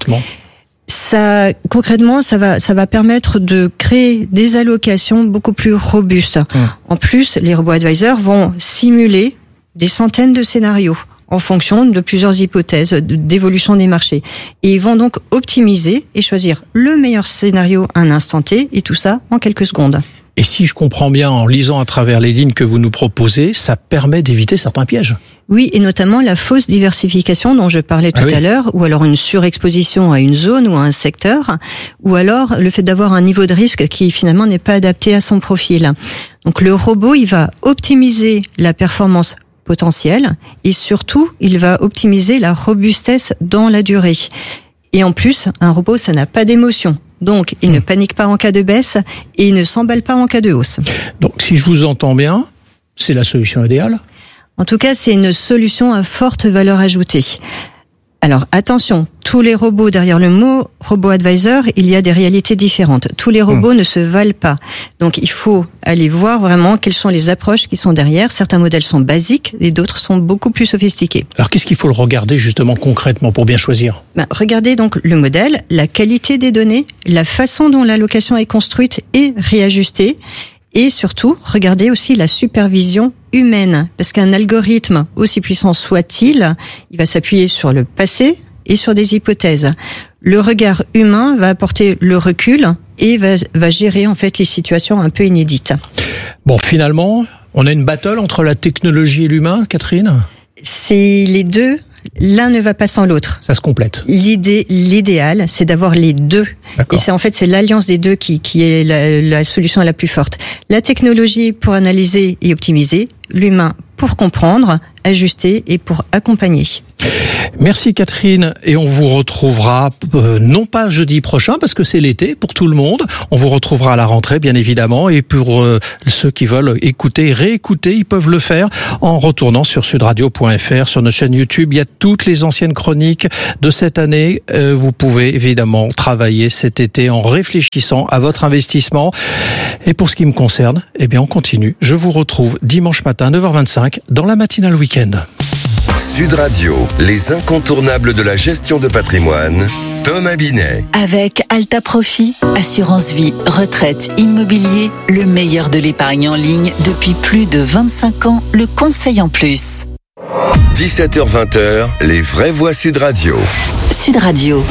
Ça, concrètement, ça va, ça va permettre de créer des allocations beaucoup plus robustes. Mmh. En plus, les robo-advisors vont simuler des centaines de scénarios en fonction de plusieurs hypothèses d'évolution des marchés. Et ils vont donc optimiser et choisir le meilleur scénario à un instant T, et tout ça en quelques secondes. Et si je comprends bien, en lisant à travers les lignes que vous nous proposez, ça permet d'éviter certains pièges. Oui, et notamment la fausse diversification dont je parlais tout ah oui. à l'heure, ou alors une surexposition à une zone ou à un secteur, ou alors le fait d'avoir un niveau de risque qui finalement n'est pas adapté à son profil. Donc le robot, il va optimiser la performance potentielle et surtout, il va optimiser la robustesse dans la durée. Et en plus, un robot, ça n'a pas d'émotion. Donc, il mmh. ne panique pas en cas de baisse et il ne s'emballe pas en cas de hausse. Donc, si je vous entends bien, c'est la solution idéale ? En tout cas, c'est une solution à forte valeur ajoutée. Alors attention, tous les robots, derrière le mot robot advisor, il y a des réalités différentes. Tous les robots mmh. ne se valent pas. Donc il faut aller voir vraiment quelles sont les approches qui sont derrière. Certains modèles sont basiques et d'autres sont beaucoup plus sophistiqués. Alors qu'est-ce qu'il faut le regarder justement concrètement pour bien choisir ? Ben, regardez donc le modèle, la qualité des données, la façon dont l'allocation est construite et réajustée. Et surtout, regardez aussi la supervision humaine, parce qu'un algorithme, aussi puissant soit-il, il va s'appuyer sur le passé et sur des hypothèses. Le regard humain va apporter le recul et va, va gérer en fait les situations un peu inédites. Bon, finalement, on a une battle entre la technologie et l'humain, Catherine ? C'est les deux. L'un ne va pas sans l'autre. Ça se complète. L'idée, l'idéal, c'est d'avoir les deux. D'accord. Et c'est en fait c'est l'alliance des deux qui, qui est la, la solution la plus forte. La technologie pour analyser et optimiser, l'humain pour comprendre, ajuster et pour accompagner. Merci Catherine, et on vous retrouvera euh, non pas jeudi prochain parce que c'est l'été pour tout le monde, on vous retrouvera à la rentrée bien évidemment, et pour euh, ceux qui veulent écouter, réécouter, ils peuvent le faire en retournant sur sud radio point f r, sur notre chaîne YouTube, il y a toutes les anciennes chroniques de cette année, euh, vous pouvez évidemment travailler cet été en réfléchissant à votre investissement, et pour ce qui me concerne, eh bien on continue, je vous retrouve dimanche matin neuf heures vingt-cinq dans la matinale week-end. Sud Radio, les incontournables de la gestion de patrimoine, Thomas Binet. Avec Alta Profit, assurance vie, retraite, immobilier, le meilleur de l'épargne en ligne depuis plus de vingt-cinq ans, le conseil en plus. dix-sept heures vingt, les vraies voix Sud Radio. Sud Radio.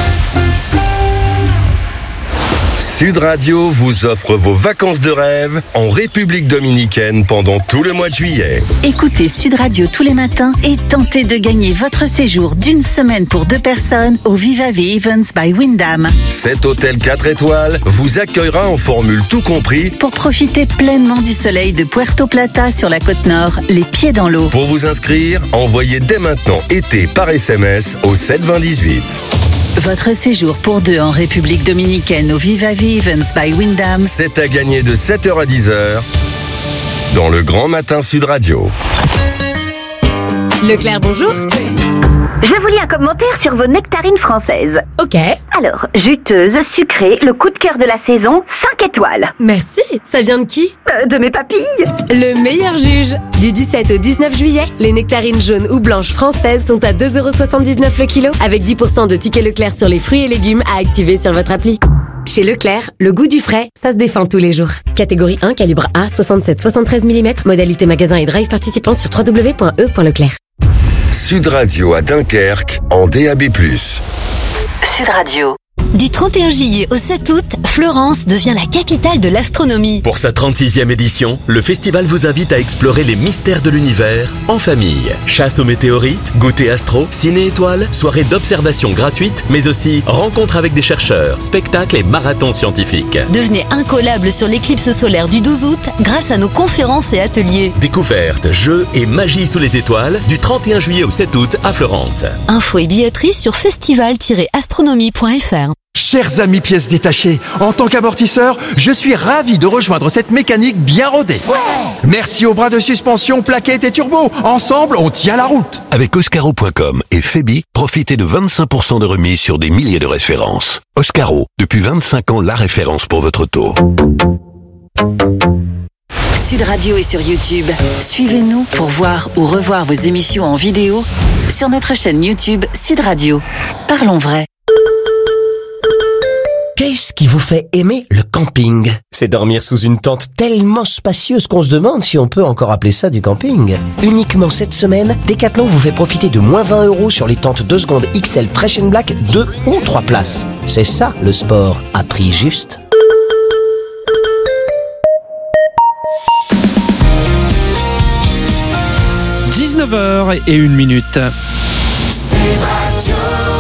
Sud Radio vous offre vos vacances de rêve en République dominicaine pendant tout le mois de juillet. Écoutez Sud Radio tous les matins et tentez de gagner votre séjour d'une semaine pour deux personnes au Viva Vie Events by Wyndham. Cet hôtel quatre étoiles vous accueillera en formule tout compris pour profiter pleinement du soleil de Puerto Plata sur la côte nord, les pieds dans l'eau. Pour vous inscrire, envoyez dès maintenant été par S M S au sept vingt dix-huit. Votre séjour pour deux en République dominicaine au Viva Vie Events by Wyndham. C'est à gagner de sept heures à dix heures dans le Grand Matin Sud Radio. Leclerc, bonjour. Je vous lis un commentaire sur vos nectarines françaises. Ok. Alors, juteuse, sucrée, le coup de cœur de la saison, cinq étoiles. Merci. Ça vient de qui ? euh, De mes papilles. Le meilleur juge. Du dix-sept au dix-neuf juillet, les nectarines jaunes ou blanches françaises sont à deux euros soixante-dix-neuf le kilo, avec dix pour cent de tickets Leclerc sur les fruits et légumes à activer sur votre appli. Chez Leclerc, le goût du frais, ça se défend tous les jours. Catégorie un, calibre A, soixante-sept soixante-treize millimètres, modalité magasin et drive participant sur w w w point e point leclerc. Sud Radio à Dunkerque en D A B plus. Sud Radio. Du trente et un juillet au sept août, Florence devient la capitale de l'astronomie. Pour sa trente-sixième édition, le festival vous invite à explorer les mystères de l'univers en famille. Chasse aux météorites, goûter astro, ciné-étoiles, soirée d'observation gratuite, mais aussi rencontres avec des chercheurs, spectacles et marathons scientifiques. Devenez incollable sur l'éclipse solaire du douze août grâce à nos conférences et ateliers. Découvertes, jeux et magie sous les étoiles du trente et un juillet au sept août à Florence. Infos et billetterie sur festival tiret astronomie point f r. Chers amis pièces détachées, en tant qu'amortisseur, je suis ravi de rejoindre cette mécanique bien rodée. Ouais. Merci aux bras de suspension, plaquettes et turbo. Ensemble, on tient la route. Avec Oscaro point com et Febi, profitez de vingt-cinq pour cent de remise sur des milliers de références. Oscaro, depuis vingt-cinq ans, la référence pour votre auto. Sud Radio est sur YouTube. Suivez-nous pour voir ou revoir vos émissions en vidéo sur notre chaîne YouTube Sud Radio. Parlons vrai. Qu'est-ce qui vous fait aimer le camping ? C'est dormir sous une tente tellement spacieuse qu'on se demande si on peut encore appeler ça du camping. Uniquement cette semaine, Decathlon vous fait profiter de moins vingt euros sur les tentes deux secondes X L Fresh and Black deux ou trois places. C'est ça le sport à prix juste. dix-neuf heures et une minute.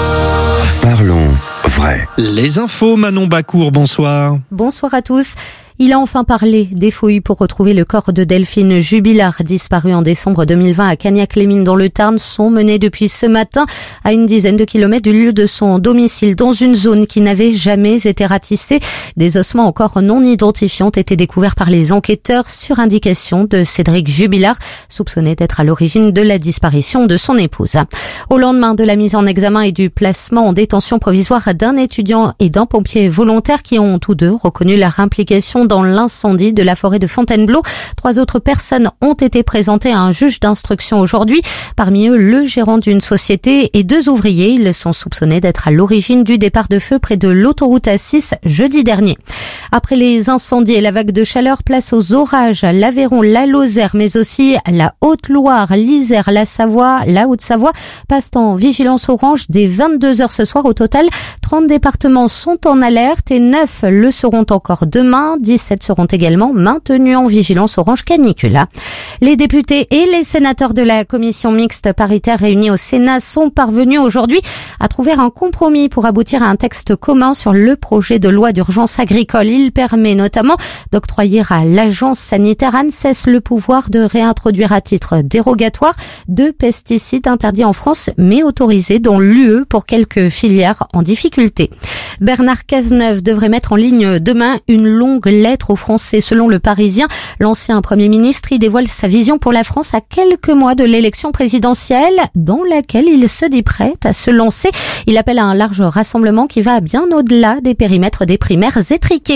Parlons vrai. Les infos, Manon Bacour, bonsoir. Bonsoir à tous. Il a enfin parlé des fouilles pour retrouver le corps de Delphine Jubilard, disparue en décembre deux mille vingt à Cagnac-les-Mines dans le Tarn, sont menées depuis ce matin à une dizaine de kilomètres du lieu de son domicile, dans une zone qui n'avait jamais été ratissée. Des ossements encore non identifiés ont été découverts par les enquêteurs sur indication de Cédric Jubilard, soupçonné d'être à l'origine de la disparition de son épouse. Au lendemain de la mise en examen et du placement en détention provisoire d'un étudiant et d'un pompier volontaire qui ont tous deux reconnu leur implication dans l'incendie de la forêt de Fontainebleau, trois autres personnes ont été présentées à un juge d'instruction aujourd'hui. Parmi eux, le gérant d'une société et deux ouvriers. Ils sont soupçonnés d'être à l'origine du départ de feu près de l'autoroute A six jeudi dernier. Après les incendies et la vague de chaleur, place aux orages. L'Aveyron, la Lozère, mais aussi la Haute-Loire, l'Isère, la Savoie, la Haute-Savoie passent en vigilance orange dès vingt-deux heures ce soir. Au total, trente départements sont en alerte et neuf le seront encore demain. dix-sept seront également maintenus en vigilance orange canicule. Les députés et les sénateurs de la commission mixte paritaire réunie au Sénat sont parvenus aujourd'hui à trouver un compromis pour aboutir à un texte commun sur le projet de loi d'urgence agricole. Il permet notamment d'octroyer à l'agence sanitaire ANSES le pouvoir de réintroduire à titre dérogatoire deux pesticides interdits en France mais autorisés dans l'U E pour quelques filières en difficulté. Bernard Cazeneuve devrait mettre en ligne demain une longue lettre aux Français. Selon Le Parisien, l'ancien Premier ministre y dévoile sa vision pour la France à quelques mois de l'élection présidentielle dans laquelle il se dit prêt à se lancer. Il appelle à un large rassemblement qui va bien au-delà des périmètres des primaires étriqués.